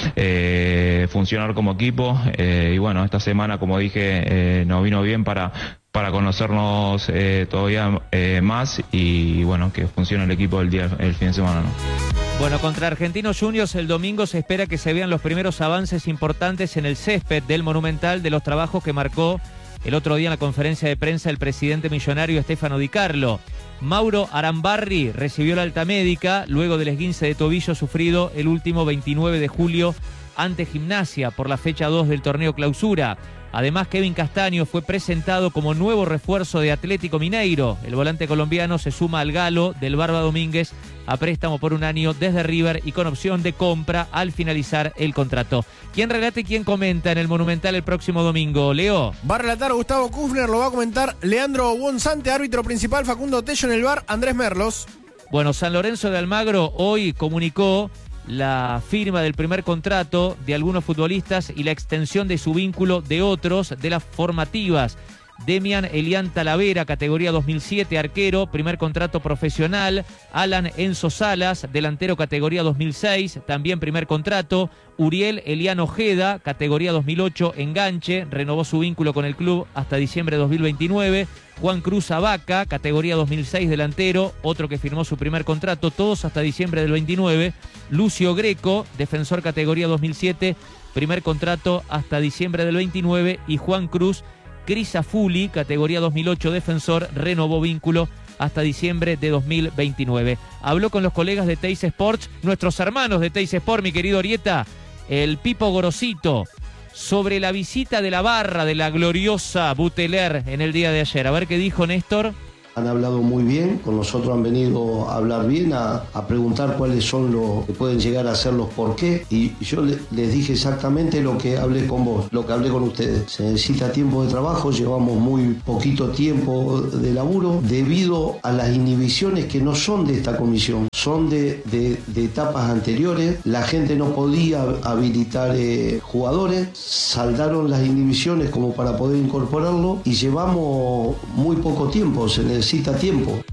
eh, funcionar como equipo, eh, y bueno, esta semana, como dije, eh, nos vino bien para para conocernos eh, todavía eh, más y bueno, que funcione el equipo el día el fin de semana, ¿no? Bueno, contra Argentinos Juniors el domingo se espera que se vean los primeros avances importantes en el césped del Monumental de los trabajos que marcó el otro día en la conferencia de prensa el presidente millonario Stefano Di Carlo. Mauro Arambarri recibió la alta médica luego del esguince de tobillo sufrido el último veintinueve de julio ante Gimnasia por la fecha dos del torneo Clausura. Además, Kevin Castaño fue presentado como nuevo refuerzo de Atlético Mineiro. El volante colombiano se suma al Galo del Barba Domínguez a préstamo por un año desde River y con opción de compra al finalizar el contrato. ¿Quién relata y quién comenta en el Monumental el próximo domingo, Leo? Va a relatar Gustavo Kufner, lo va a comentar Leandro Bonzante, árbitro principal Facundo Tello, en el bar Andrés Merlos. Bueno, San Lorenzo de Almagro hoy comunicó la firma del primer contrato de algunos futbolistas y la extensión de su vínculo de otros de las formativas. Demian Elian Talavera, categoría dos mil siete, arquero, primer contrato profesional. Alan Enzo Salas, delantero, categoría dos mil seis, también primer contrato. Uriel Elian Ojeda, categoría dos mil ocho, enganche, renovó su vínculo con el club hasta diciembre de dos mil veintinueve. Juan Cruz Abaca, categoría dos mil seis, delantero, otro que firmó su primer contrato, todos hasta diciembre del veintinueve. Lucio Greco, defensor, categoría dos mil siete, primer contrato hasta diciembre del veintinueve. Y Juan Cruz Crisafulli, categoría dos mil ocho, defensor, renovó vínculo hasta diciembre de dos mil veintinueve. Habló con los colegas de Teis Sports, nuestros hermanos de Teis Sport, mi querido Orieta, el Pipo Gorosito, sobre la visita de la barra de la gloriosa Buteler en el día de ayer. A ver qué dijo Néstor. han hablado muy bien, con nosotros han venido a hablar bien, a, a preguntar cuáles son los que pueden llegar a ser los por qué, y yo le, les dije exactamente lo que hablé con vos, lo que hablé con ustedes. Se necesita tiempo de trabajo, llevamos muy poquito tiempo de laburo, debido a las inhibiciones que no son de esta comisión, son de, de, de etapas anteriores. La gente no podía habilitar eh, jugadores, saldaron las inhibiciones como para poder incorporarlo y llevamos muy poco tiempo, se necesita tiempo.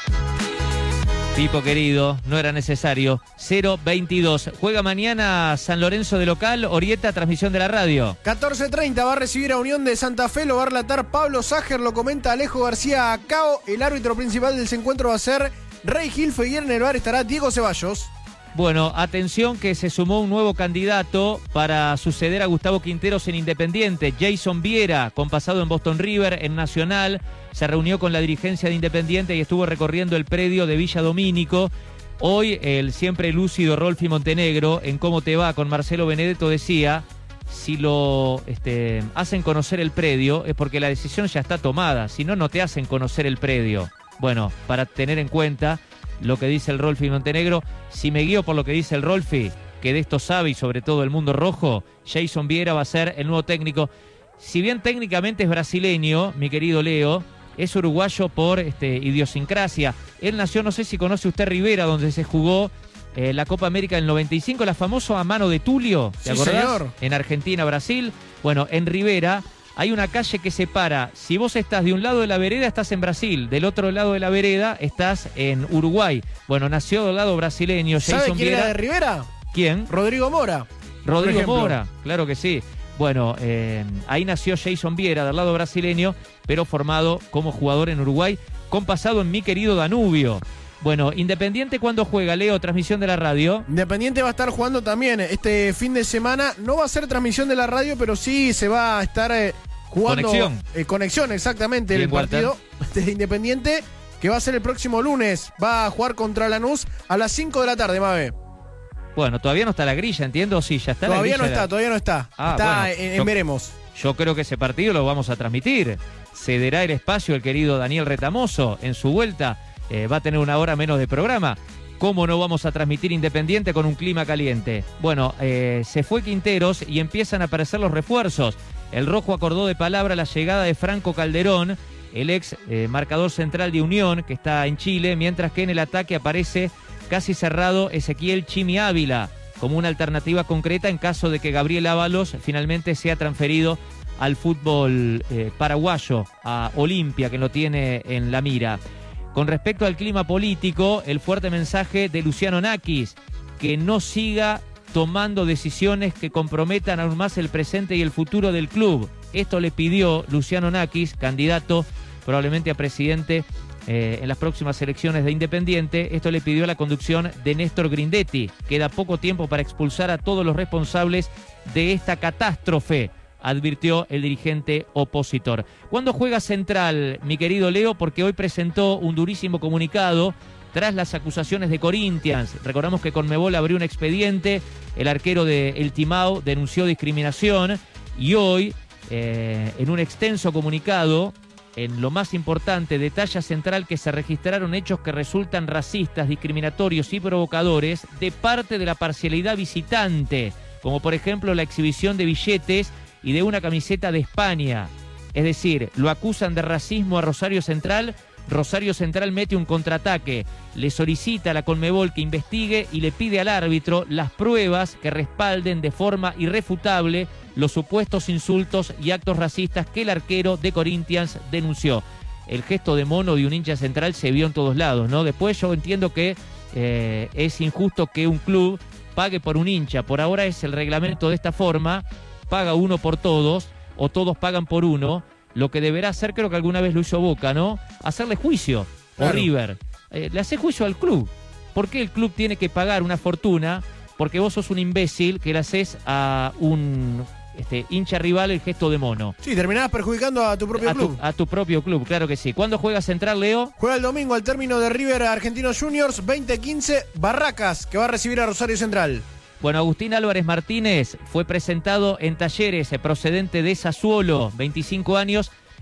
Pipo querido, no era necesario. cero veintidós. Juega mañana San Lorenzo de local, Orieta, transmisión de la radio. catorce treinta va a recibir a Unión de Santa Fe, lo va a relatar Pablo Ságer, lo comenta Alejo García Acao. El árbitro principal del encuentro va a ser Rey Gilfe y en el bar estará Diego Ceballos. Bueno, atención que se sumó un nuevo candidato para suceder a Gustavo Quinteros en Independiente. Jason Viera, con pasado en Boston River, en Nacional, se reunió con la dirigencia de Independiente y estuvo recorriendo el predio de Villa Domínico. Hoy el siempre lúcido Rolfi Montenegro, en Cómo te va con Marcelo Benedetto, decía: si lo este, hacen conocer el predio es porque la decisión ya está tomada, si no, no te hacen conocer el predio. Bueno, para tener en cuenta lo que dice el Rolfi Montenegro, si me guío por lo que dice el Rolfi, que de esto sabe y sobre todo el mundo rojo, Jason Viera va a ser el nuevo técnico. Si bien técnicamente es brasileño, mi querido Leo, es uruguayo por este, idiosincrasia. Él nació, no sé si conoce usted Rivera, donde se jugó eh, la Copa América del noventa y cinco, la famosa a mano de Tulio, ¿te sí, acordás? Señor. En Argentina, Brasil. Bueno, en Rivera hay una calle que separa, si vos estás de un lado de la vereda, estás en Brasil, del otro lado de la vereda, estás en Uruguay. Bueno, nació del lado brasileño. ¿Sabe Jason quién Viera. era de Rivera? ¿Quién? Rodrigo Mora. Rodrigo Mora, claro que sí. Bueno, eh, ahí nació Jason Viera, del lado brasileño, pero formado como jugador en Uruguay, con pasado en mi querido Danubio. Bueno, Independiente, ¿cuándo juega, Leo? Transmisión de la radio. Independiente va a estar jugando también este fin de semana. No va a ser transmisión de la radio, pero sí se va a estar eh, jugando. Conexión. Eh, conexión, exactamente. Bien, el partido de Independiente, que va a ser el próximo lunes. Va a jugar contra Lanús a las cinco de la tarde, Mabe. Bueno, todavía no está la grilla, entiendo. Sí, ya está Todavía la grilla. no está, todavía no está. Ah, está bueno, en, en yo- veremos. Yo creo que ese partido lo vamos a transmitir. Cederá el espacio el querido Daniel Retamoso en su vuelta. Eh, va a tener una hora menos de programa. ¿Cómo no vamos a transmitir Independiente con un clima caliente? Bueno, eh, se fue Quinteros y empiezan a aparecer los refuerzos. El rojo acordó de palabra la llegada de Franco Calderón, el ex eh, marcador central de Unión, que está en Chile, mientras que en el ataque aparece casi cerrado Ezequiel Chimi Ávila, como una alternativa concreta en caso de que Gabriel Ábalos finalmente sea transferido al fútbol eh, paraguayo, a Olimpia, que lo tiene en la mira. Con respecto al clima político, el fuerte mensaje de Luciano Nakis, que no siga tomando decisiones que comprometan aún más el presente y el futuro del club. Esto le pidió Luciano Nakis, candidato probablemente a presidente eh, en las próximas elecciones de Independiente. Esto le pidió a la conducción de Néstor Grindetti. Queda poco tiempo para expulsar a todos los responsables de esta catástrofe, advirtió el dirigente opositor. ¿Cuándo juega Central, mi querido Leo? Porque hoy presentó un durísimo comunicado tras las acusaciones de Corinthians. Recordamos que Conmebol abrió un expediente, el arquero de El Timao denunció discriminación y hoy, eh, en un extenso comunicado, en lo más importante, detalla Central que se registraron hechos que resultan racistas, discriminatorios y provocadores de parte de la parcialidad visitante, como por ejemplo la exhibición de billetes y de una camiseta de España. Es decir, lo acusan de racismo a Rosario Central. Rosario Central mete un contraataque, le solicita a la Conmebol que investigue y le pide al árbitro las pruebas que respalden de forma irrefutable los supuestos insultos y actos racistas que el arquero de Corinthians denunció. El gesto de mono de un hincha Central se vio en todos lados, ¿no? Después yo entiendo que eh, es injusto que un club pague por un hincha. Por ahora es el reglamento de esta forma, paga uno por todos o todos pagan por uno. Lo que deberá hacer, creo que alguna vez lo hizo Boca, ¿no? Hacerle juicio, Claro. o River. Eh, le hace juicio al club. ¿Por qué el club tiene que pagar una fortuna? Porque vos sos un imbécil que le haces a un este, hincha rival el gesto de mono. Sí, terminabas perjudicando a tu propio A club. tu, a tu propio club, claro que sí. ¿Cuándo juega Central, Leo? Juega el domingo al término de River Argentinos Juniors, veinte quince, Barracas, que va a recibir a Rosario Central. Bueno, Agustín Álvarez Martínez fue presentado en Talleres, procedente de Sassuolo, veinticinco años,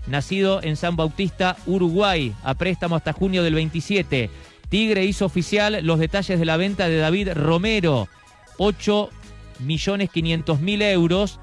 nacido en San Bautista, Uruguay, a préstamo hasta junio del veintisiete. Tigre hizo oficial los detalles de la venta de David Romero, ocho millones quinientos mil euros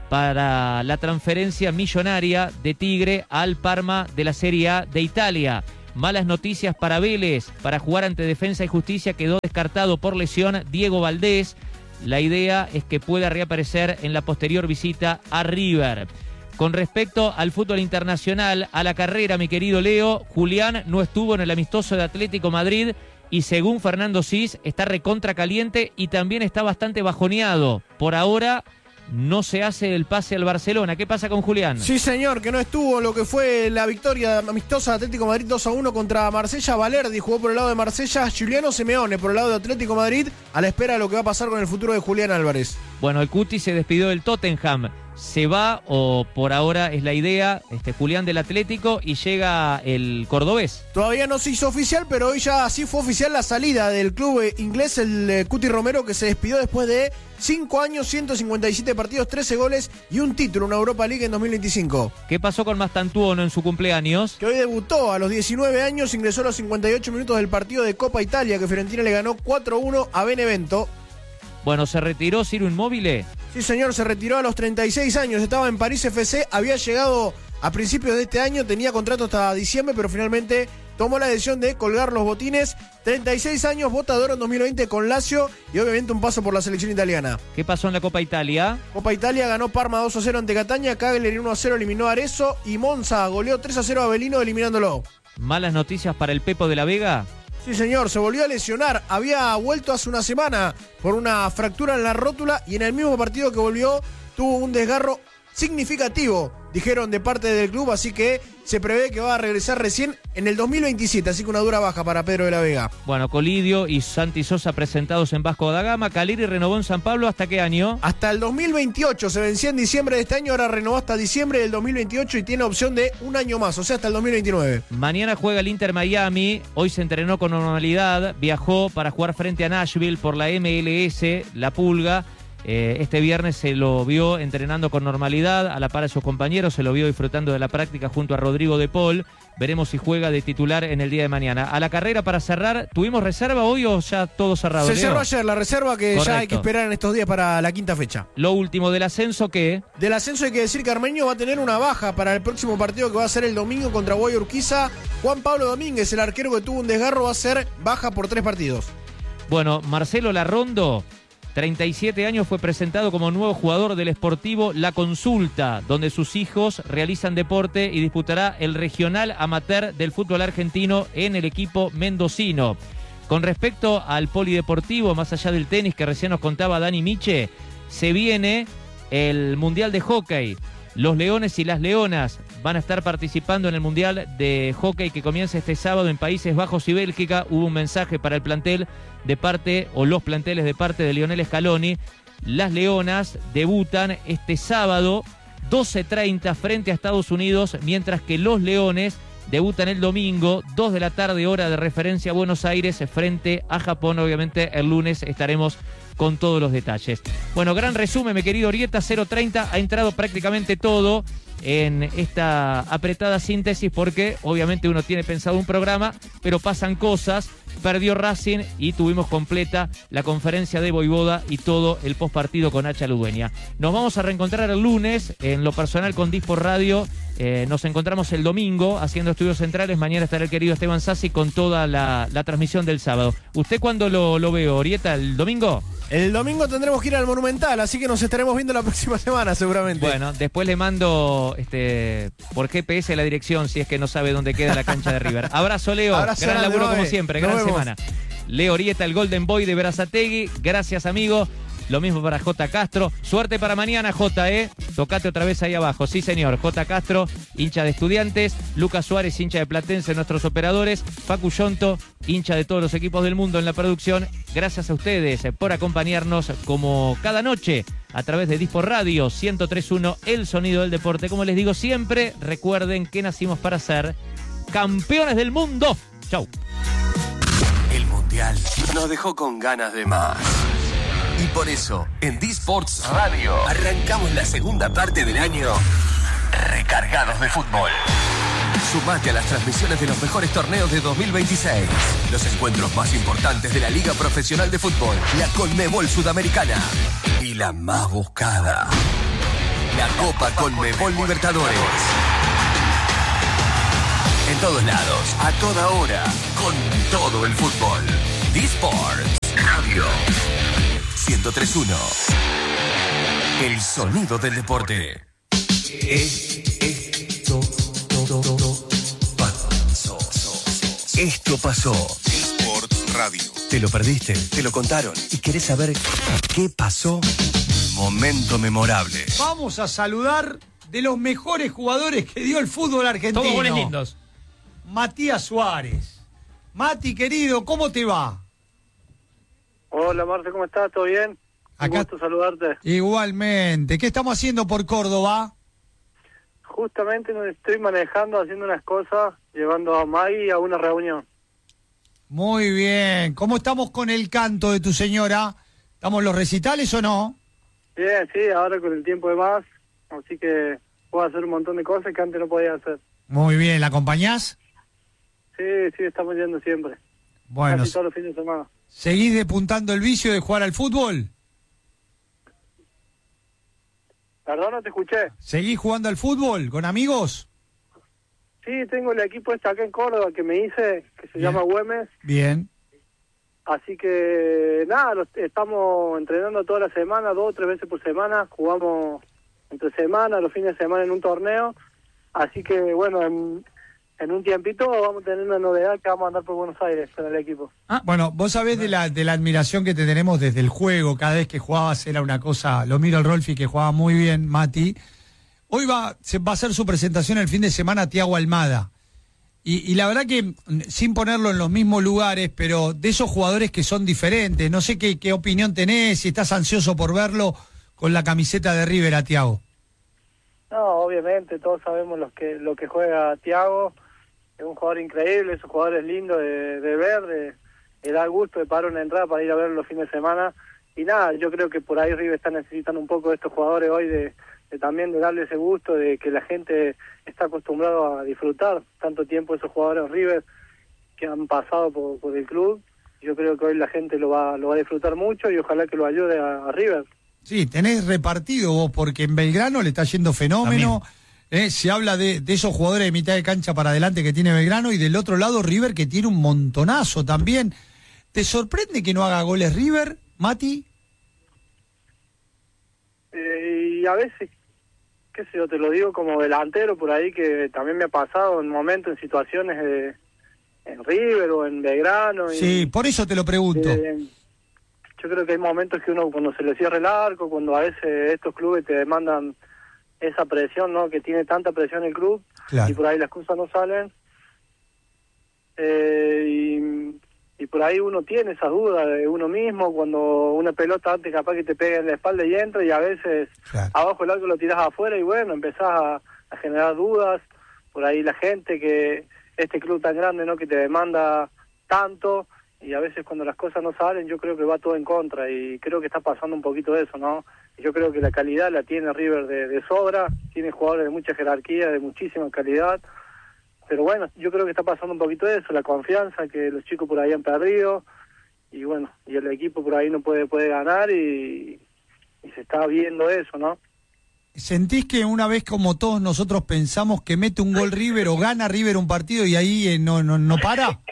para la transferencia millonaria de Tigre al Parma de la Serie A de Italia. Malas noticias para Vélez, para jugar ante Defensa y Justicia quedó descartado por lesión Diego Valdés. La idea es que pueda reaparecer en la posterior visita a River. Con respecto al fútbol internacional, a la carrera, mi querido Leo, Julián no estuvo en el amistoso de Atlético Madrid y según Fernando Cis está recontra caliente y también está bastante bajoneado. Por ahora no se hace el pase al Barcelona. ¿Qué pasa con Julián? Sí, señor, que no estuvo lo que fue la victoria amistosa de Atlético Madrid dos a uno contra Marsella. Valerdi jugó por el lado de Marsella, Giuliano Simeone por el lado de Atlético Madrid, a la espera de lo que va a pasar con el futuro de Julián Álvarez. Bueno, el Cuti se despidió del Tottenham. Se va, o por ahora es la idea, este Julián del Atlético, y llega el cordobés. Todavía no se hizo oficial, pero hoy ya sí fue oficial la salida del club inglés, el eh, Cuti Romero, que se despidió después de cinco años, ciento cincuenta y siete partidos, trece goles y un título, una Europa League en dos mil veinticinco. ¿Qué pasó con Mastantuono en su cumpleaños? Que hoy debutó a los diecinueve años, ingresó a los cincuenta y ocho minutos del partido de Copa Italia, que Fiorentina le ganó cuatro a uno a Benevento. Bueno, ¿se retiró Ciro Immobile? Sí, señor, se retiró a los treinta y seis años, estaba en París F C, había llegado a principios de este año, tenía contrato hasta diciembre, pero finalmente tomó la decisión de colgar los botines. treinta y seis años, votador en dos mil veinte con Lazio y obviamente un paso por la selección italiana. ¿Qué pasó en la Copa Italia? Copa Italia ganó Parma dos a cero ante Catania, Cagliari uno a cero eliminó a Arezzo y Monza goleó tres a cero a Avellino eliminándolo. ¿Malas noticias para el Pepo de la Vega? Sí, señor, se volvió a lesionar. Había vuelto hace una semana por una fractura en la rótula y en el mismo partido que volvió tuvo un desgarro significativo, dijeron de parte del club, así que se prevé que va a regresar recién en el dos mil veintisiete, así que una dura baja para Pedro de la Vega. Bueno, Colidio y Santi Sosa presentados en Vasco da Gama. Caleri renovó en San Pablo, ¿hasta qué año? Hasta el dos mil veintiocho, se vencía en diciembre de este año, ahora renovó hasta diciembre del dos mil veintiocho y tiene opción de un año más, o sea, hasta el dos mil veintinueve. Mañana juega el Inter Miami, hoy se entrenó con normalidad, viajó para jugar frente a Nashville por la M L S, la Pulga. Eh, este viernes se lo vio entrenando con normalidad, a la par de sus compañeros, se lo vio disfrutando de la práctica junto a Rodrigo de Paul. Veremos si juega de titular en el día de mañana. A la carrera para cerrar, ¿tuvimos reserva hoy o ya todo cerrado? Se Leo? cerró ayer la reserva que Correcto. Ya hay que esperar en estos días para la quinta fecha. Lo último del ascenso, ¿qué? Del ascenso hay que decir que Armenio va a tener una baja para el próximo partido que va a ser el domingo contra Guay Urquiza. Juan Pablo Domínguez, el arquero que tuvo un desgarro, va a ser baja por tres partidos. Bueno, Marcelo Larrondo, treinta y siete años, fue presentado como nuevo jugador del Sportivo La Consulta, donde sus hijos realizan deporte y disputará el regional amateur del fútbol argentino en el equipo mendocino. Con respecto al polideportivo, más allá del tenis que recién nos contaba Dani Miche, se viene el Mundial de Hockey. Los Leones y las Leonas van a estar participando en el Mundial de Hockey que comienza este sábado en Países Bajos y Bélgica. Hubo un mensaje para el plantel de parte, o los planteles de parte de Lionel Scaloni. Las Leonas debutan este sábado doce treinta frente a Estados Unidos, mientras que los Leones debutan el domingo, dos de la tarde, hora de referencia, Buenos Aires, frente a Japón. Obviamente el lunes estaremos con todos los detalles. Bueno, gran resumen, mi querido Orieta, cero treinta, ha entrado prácticamente todo en esta apretada síntesis porque obviamente uno tiene pensado un programa, pero pasan cosas. Perdió Racing y tuvimos completa la conferencia de Voivoda y todo el postpartido con Hacha Ludueña. Nos vamos a reencontrar el lunes, en lo personal con Dispor Radio. Eh, nos encontramos el domingo haciendo estudios centrales. Mañana estará el querido Esteban Sassi con toda la, la transmisión del sábado. ¿Usted cuándo lo, lo ve, Orieta? ¿El domingo? El domingo tendremos que ir al Monumental, así que nos estaremos viendo la próxima semana seguramente. Bueno, después le mando este por G P S la dirección si es que no sabe dónde queda la cancha de River. Abrazo, Leo. Abrazo, gran laburo grande, como siempre. Nos Gran vemos. semana. Leo Orieta, el Golden Boy de Berazategui. Gracias, amigo. Lo mismo para J. Castro. Suerte para mañana, J, ¿eh? Tocate otra vez ahí abajo. Sí, señor. J. Castro, hincha de Estudiantes. Lucas Suárez, hincha de Platense, nuestros operadores. Facu Yonto, hincha de todos los equipos del mundo en la producción. Gracias a ustedes por acompañarnos como cada noche a través de Dispor Radio ciento tres punto uno, el sonido del deporte. Como les digo siempre, recuerden que nacimos para ser campeones del mundo. Chau. El Mundial nos dejó con ganas de más. Y por eso, en Disports Radio, arrancamos la segunda parte del año recargados de fútbol. Sumate a las transmisiones de los mejores torneos de dos mil veintiséis. Los encuentros más importantes de la Liga Profesional de Fútbol, la Conmebol Sudamericana y la más buscada, la Copa Conmebol Libertadores. En todos lados, a toda hora, con todo el fútbol. D-Sports Radio ciento tres punto uno. El sonido del deporte. Esto pasó. Esto pasó. D-Sports Radio. ¿Te lo perdiste? ¿Te lo contaron? ¿Y querés saber qué pasó? Momento memorable. Vamos a saludar de los mejores jugadores que dio el fútbol argentino. Todos goles lindos. Matías Suárez. Mati, querido, ¿cómo te va? Hola, Marce, ¿cómo estás? ¿Todo bien? Acá... Un gusto saludarte. Igualmente. ¿Qué estamos haciendo por Córdoba? Justamente nos estoy manejando, haciendo unas cosas, llevando a Maggie a una reunión. Muy bien. ¿Cómo estamos con el canto de tu señora? ¿Estamos los recitales o no? Bien, sí, ahora con el tiempo de más, así que puedo hacer un montón de cosas que antes no podía hacer. Muy bien. ¿La acompañás? Sí, sí, estamos yendo siempre. Bueno. Casi todos los fines de semana. ¿Seguís despuntando el vicio de jugar al fútbol? Perdón, no te escuché. ¿Seguís jugando al fútbol con amigos? Sí, tengo el equipo este acá en Córdoba que me hice, que se Bien. llama Güemes. Bien. Así que, nada, los, estamos entrenando toda la semana, dos o tres veces por semana. Jugamos entre semana, los fines de semana en un torneo. Así que, bueno, en, en un tiempito vamos a tener una novedad que vamos a andar por Buenos Aires con el equipo. Ah, bueno, vos sabés de la, de la admiración que te tenemos desde el juego. Cada vez que jugabas era una cosa. Lo miro al Rolfi, que jugaba muy bien, Mati. Hoy va, se va a hacer su presentación el fin de semana Thiago Almada. Y, y la verdad que, sin ponerlo en los mismos lugares, pero de esos jugadores que son diferentes, no sé qué, qué opinión tenés, si estás ansioso por verlo con la camiseta de River a Thiago. No, obviamente, todos sabemos los que, lo que juega Thiago. Es un jugador increíble, es un jugador es lindo de, de ver, de, de dar gusto de pagar una entrada para ir a verlo los fines de semana. Y nada, yo creo que por ahí River está necesitando un poco de estos jugadores hoy, de, de también de darle ese gusto, de que la gente está acostumbrado a disfrutar tanto tiempo esos jugadores River que han pasado por, por el club. Yo creo que hoy la gente lo va, lo va a disfrutar mucho y ojalá que lo ayude a, a River. Sí, tenés repartido vos, porque en Belgrano le está yendo fenómeno. Eh, se habla de, de esos jugadores de mitad de cancha para adelante que tiene Belgrano, y del otro lado River, que tiene un montonazo también. ¿Te sorprende que no haga goles River, Mati? Eh, y a veces, qué sé yo, te lo digo como delantero por ahí, que también me ha pasado en momentos, en situaciones de, en River o en Belgrano. Y, sí, por eso te lo pregunto. Eh, yo creo que hay momentos que uno, cuando se le cierra el arco, cuando a veces estos clubes te demandan esa presión, ¿no? Que tiene tanta presión el club, claro. Y por ahí las cosas no salen. Eh, y, y por ahí uno tiene esas dudas de uno mismo, cuando una pelota antes capaz que te pega en la espalda y entra, y a veces claro. Abajo el arco lo tirás afuera y bueno, empezás a, a generar dudas. Por ahí la gente, que este club tan grande, ¿no? Que te demanda tanto, y a veces cuando las cosas no salen, yo creo que va todo en contra, y creo que está pasando un poquito de eso, ¿no? Yo creo que la calidad la tiene River de, de sobra, tiene jugadores de mucha jerarquía, de muchísima calidad, pero bueno, yo creo que está pasando un poquito de eso, la confianza que los chicos por ahí han perdido, y bueno, y el equipo por ahí no puede puede ganar, y, y se está viendo eso, ¿no? ¿Sentís que una vez, como todos nosotros pensamos, que mete un gol River o gana River un partido y ahí eh, no, no, no para?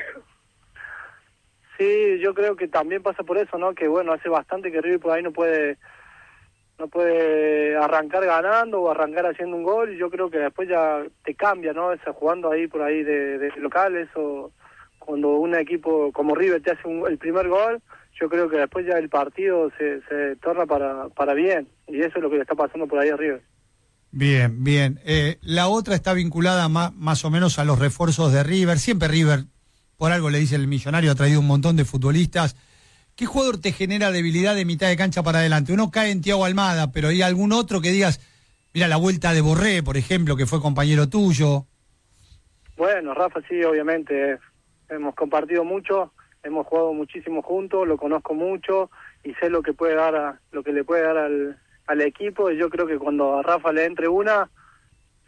Sí, yo creo que también pasa por eso, ¿no? Que bueno, hace bastante que River por ahí no puede no puede arrancar ganando o arrancar haciendo un gol, y yo creo que después ya te cambia, ¿no? Esa, jugando ahí por ahí de, de locales, o cuando un equipo como River te hace un, el primer gol, yo creo que después ya el partido se, se torna para, para bien, y eso es lo que le está pasando por ahí a River. Bien, bien. Eh, la otra está vinculada más, más o menos a los refuerzos de River. Siempre River, por algo le dice el millonario, ha traído un montón de futbolistas. ¿Qué jugador te genera debilidad de mitad de cancha para adelante? Uno cae en Thiago Almada, pero ¿hay algún otro que digas, mira la vuelta de Borré, por ejemplo, que fue compañero tuyo? Bueno, Rafa, sí, obviamente. Hemos compartido mucho, hemos jugado muchísimo juntos, lo conozco mucho y sé lo que puede dar a, lo que le puede dar al, al equipo. Y yo creo que cuando a Rafa le entre una,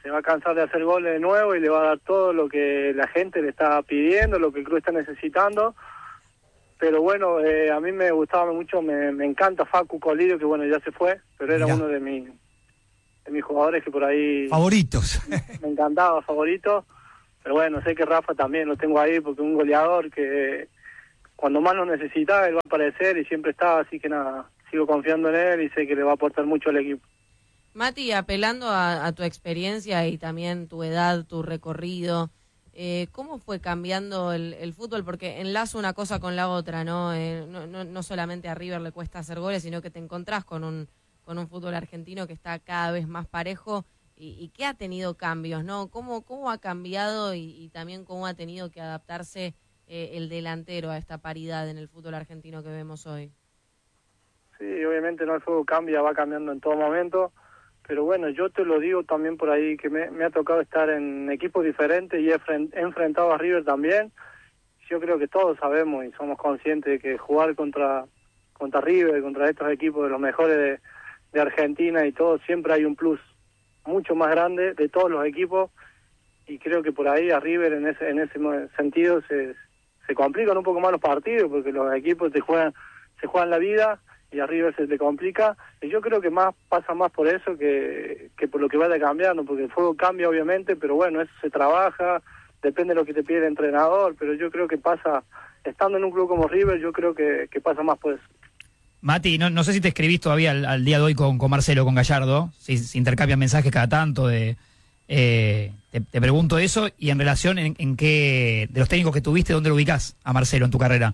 se va a cansar de hacer goles de nuevo y le va a dar todo lo que la gente le está pidiendo, lo que el club está necesitando. Pero bueno, eh, a mí me gustaba mucho, me, me encanta Facu Colidio, que bueno, ya se fue, pero era Mirá. uno de mis, de mis jugadores que por ahí... Favoritos. Me encantaba, favorito. Pero bueno, sé que Rafa también lo tengo ahí porque es un goleador que cuando más lo necesitaba él va a aparecer y siempre está, así que nada, sigo confiando en él y sé que le va a aportar mucho al equipo. Mati, apelando a, a tu experiencia y también tu edad, tu recorrido, eh, ¿cómo fue cambiando el, el fútbol? Porque enlaza una cosa con la otra, ¿no? Eh, no, no, no solamente a River le cuesta hacer goles, sino que te encontrás con un, con un fútbol argentino que está cada vez más parejo y, y que ha tenido cambios, ¿no? ¿Cómo, cómo ha cambiado y, y también cómo ha tenido que adaptarse eh, el delantero a esta paridad en el fútbol argentino que vemos hoy? Sí, obviamente no, el juego cambia, va cambiando en todo momento. Pero bueno, yo te lo digo también por ahí, que me, me ha tocado estar en equipos diferentes y he, he enfrentado a River también. Yo creo que todos sabemos y somos conscientes de que jugar contra contra River, contra estos equipos de los mejores de, de Argentina y todo, siempre hay un plus mucho más grande de todos los equipos. Y creo que por ahí a River en ese en ese sentido se, se complican un poco más los partidos, porque los equipos te juegan se juegan la vida y arriba se te complica, y yo creo que más pasa más por eso que, que por lo que vaya cambiando, porque el juego cambia obviamente, pero bueno, eso se trabaja, depende de lo que te pide el entrenador, pero yo creo que pasa, estando en un club como River, yo creo que, que pasa más por eso. Mati, no, no sé si te escribís todavía al, al día de hoy con, con Marcelo, con Gallardo, si, si intercambian mensajes cada tanto, de eh, te, te pregunto eso, y en relación en, en qué, de los técnicos que tuviste, ¿dónde lo ubicás a Marcelo en tu carrera?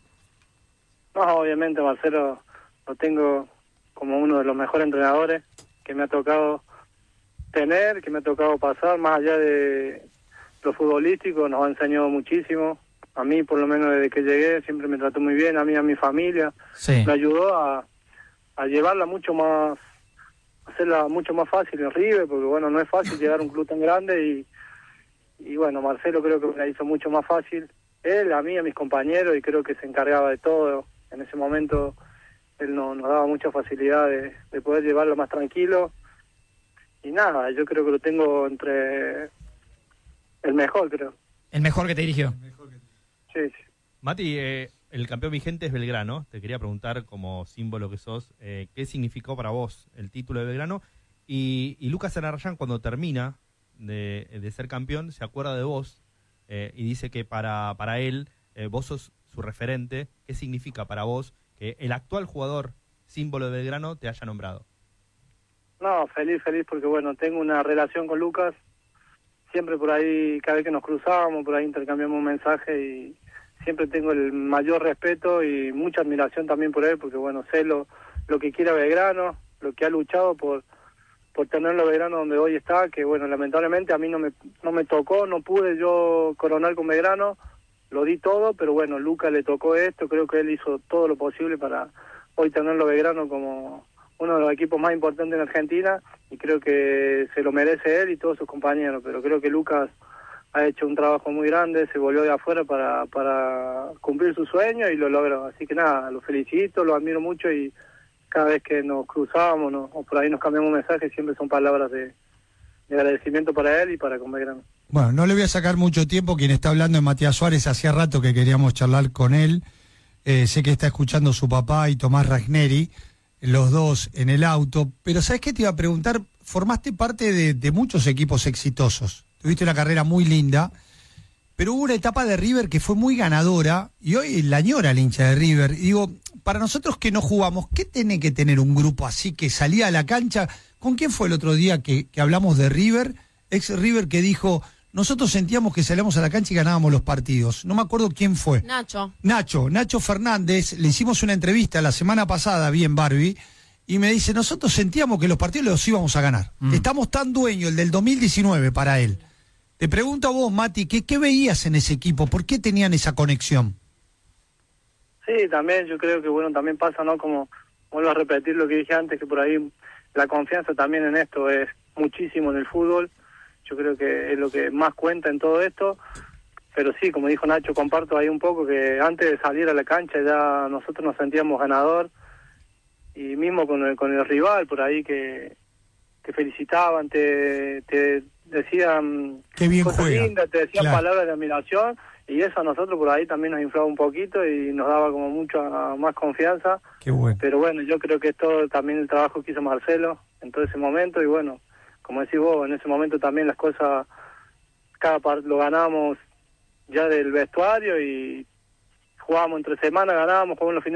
No, obviamente Marcelo lo tengo como uno de los mejores entrenadores que me ha tocado tener, que me ha tocado pasar, más allá de lo futbolístico, nos ha enseñado muchísimo. A mí, por lo menos desde que llegué, siempre me trató muy bien, a mí, a mi familia. Sí. Me ayudó a, a llevarla mucho más, hacerla mucho más fácil en River, porque bueno, no es fácil llegar a un club tan grande y, y bueno, Marcelo creo que me la hizo mucho más fácil. Él, a mí, a mis compañeros, y creo que se encargaba de todo. En ese momento él no, nos daba mucha facilidad de, de poder llevarlo más tranquilo. Y nada, yo creo que lo tengo entre el mejor, creo. El mejor que te dirigió. Sí, sí. Mati, eh, el campeón vigente es Belgrano. Te quería preguntar, como símbolo que sos, eh, ¿qué significó para vos el título de Belgrano? Y, y Lucas Arrayán, cuando termina de, de ser campeón, se acuerda de vos eh, y dice que para, para él, eh, vos sos su referente. ¿Qué significa para vos que el actual jugador símbolo de Belgrano te haya nombrado? No, feliz, feliz, porque bueno, tengo una relación con Lucas. Siempre por ahí, cada vez que nos cruzábamos, por ahí intercambiamos mensajes y siempre tengo el mayor respeto y mucha admiración también por él, porque bueno, sé lo, lo que quiere Belgrano, lo que ha luchado por por tenerlo a Belgrano donde hoy está, que bueno, lamentablemente a mí no me no me tocó, no pude yo coronar con Belgrano, lo di todo, pero bueno, Lucas le tocó esto, creo que él hizo todo lo posible para hoy tenerlo a Belgrano como uno de los equipos más importantes en Argentina, y creo que se lo merece él y todos sus compañeros, pero creo que Lucas ha hecho un trabajo muy grande, se volvió de afuera para, para cumplir su sueño y lo logró, así que nada, lo felicito, lo admiro mucho y cada vez que nos cruzamos no, o por ahí nos cambiamos mensajes siempre son palabras de, de agradecimiento para él y para con Belgrano. Bueno, no le voy a sacar mucho tiempo, quien está hablando es Matías Suárez, hacía rato que queríamos charlar con él, eh, sé que está escuchando su papá y Tomás Ragneri, los dos en el auto, pero ¿sabes qué te iba a preguntar? Formaste parte de, de muchos equipos exitosos, tuviste una carrera muy linda, pero hubo una etapa de River que fue muy ganadora, y hoy la añora el hincha de River, y digo, para nosotros que no jugamos, ¿qué tiene que tener un grupo así que salía a la cancha? ¿Con quién fue el otro día que, que hablamos de River? Ex River que dijo, nosotros sentíamos que salíamos a la cancha y ganábamos los partidos. No me acuerdo quién fue. Nacho. Nacho, Nacho Fernández, le hicimos una entrevista la semana pasada, bien Barbie, y me dice, nosotros sentíamos que los partidos los íbamos a ganar. Mm. Estamos tan dueños, el del dos mil diecinueve para él. Te pregunto a vos, Mati, ¿qué, ¿qué veías en ese equipo? ¿Por qué tenían esa conexión? Sí, también yo creo que bueno, también pasa, ¿no? Como vuelvo a repetir lo que dije antes, que por ahí la confianza también en esto es muchísimo en el fútbol. Yo creo que es lo que más cuenta en todo esto. Pero sí, como dijo Nacho, comparto ahí un poco que antes de salir a la cancha ya nosotros nos sentíamos ganador. Y mismo con el, con el rival, por ahí que te felicitaban, te, te decían Qué bien cosas juega. lindas, te decían Claro. palabras de admiración, y eso a nosotros por ahí también nos inflaba un poquito y nos daba como mucha más confianza. Qué bueno. Pero bueno, yo creo que es todo también el trabajo que hizo Marcelo en todo ese momento, y bueno, como decís vos, en ese momento también las cosas, cada parte lo ganamos ya del vestuario y jugábamos entre semana, ganábamos, jugábamos los fines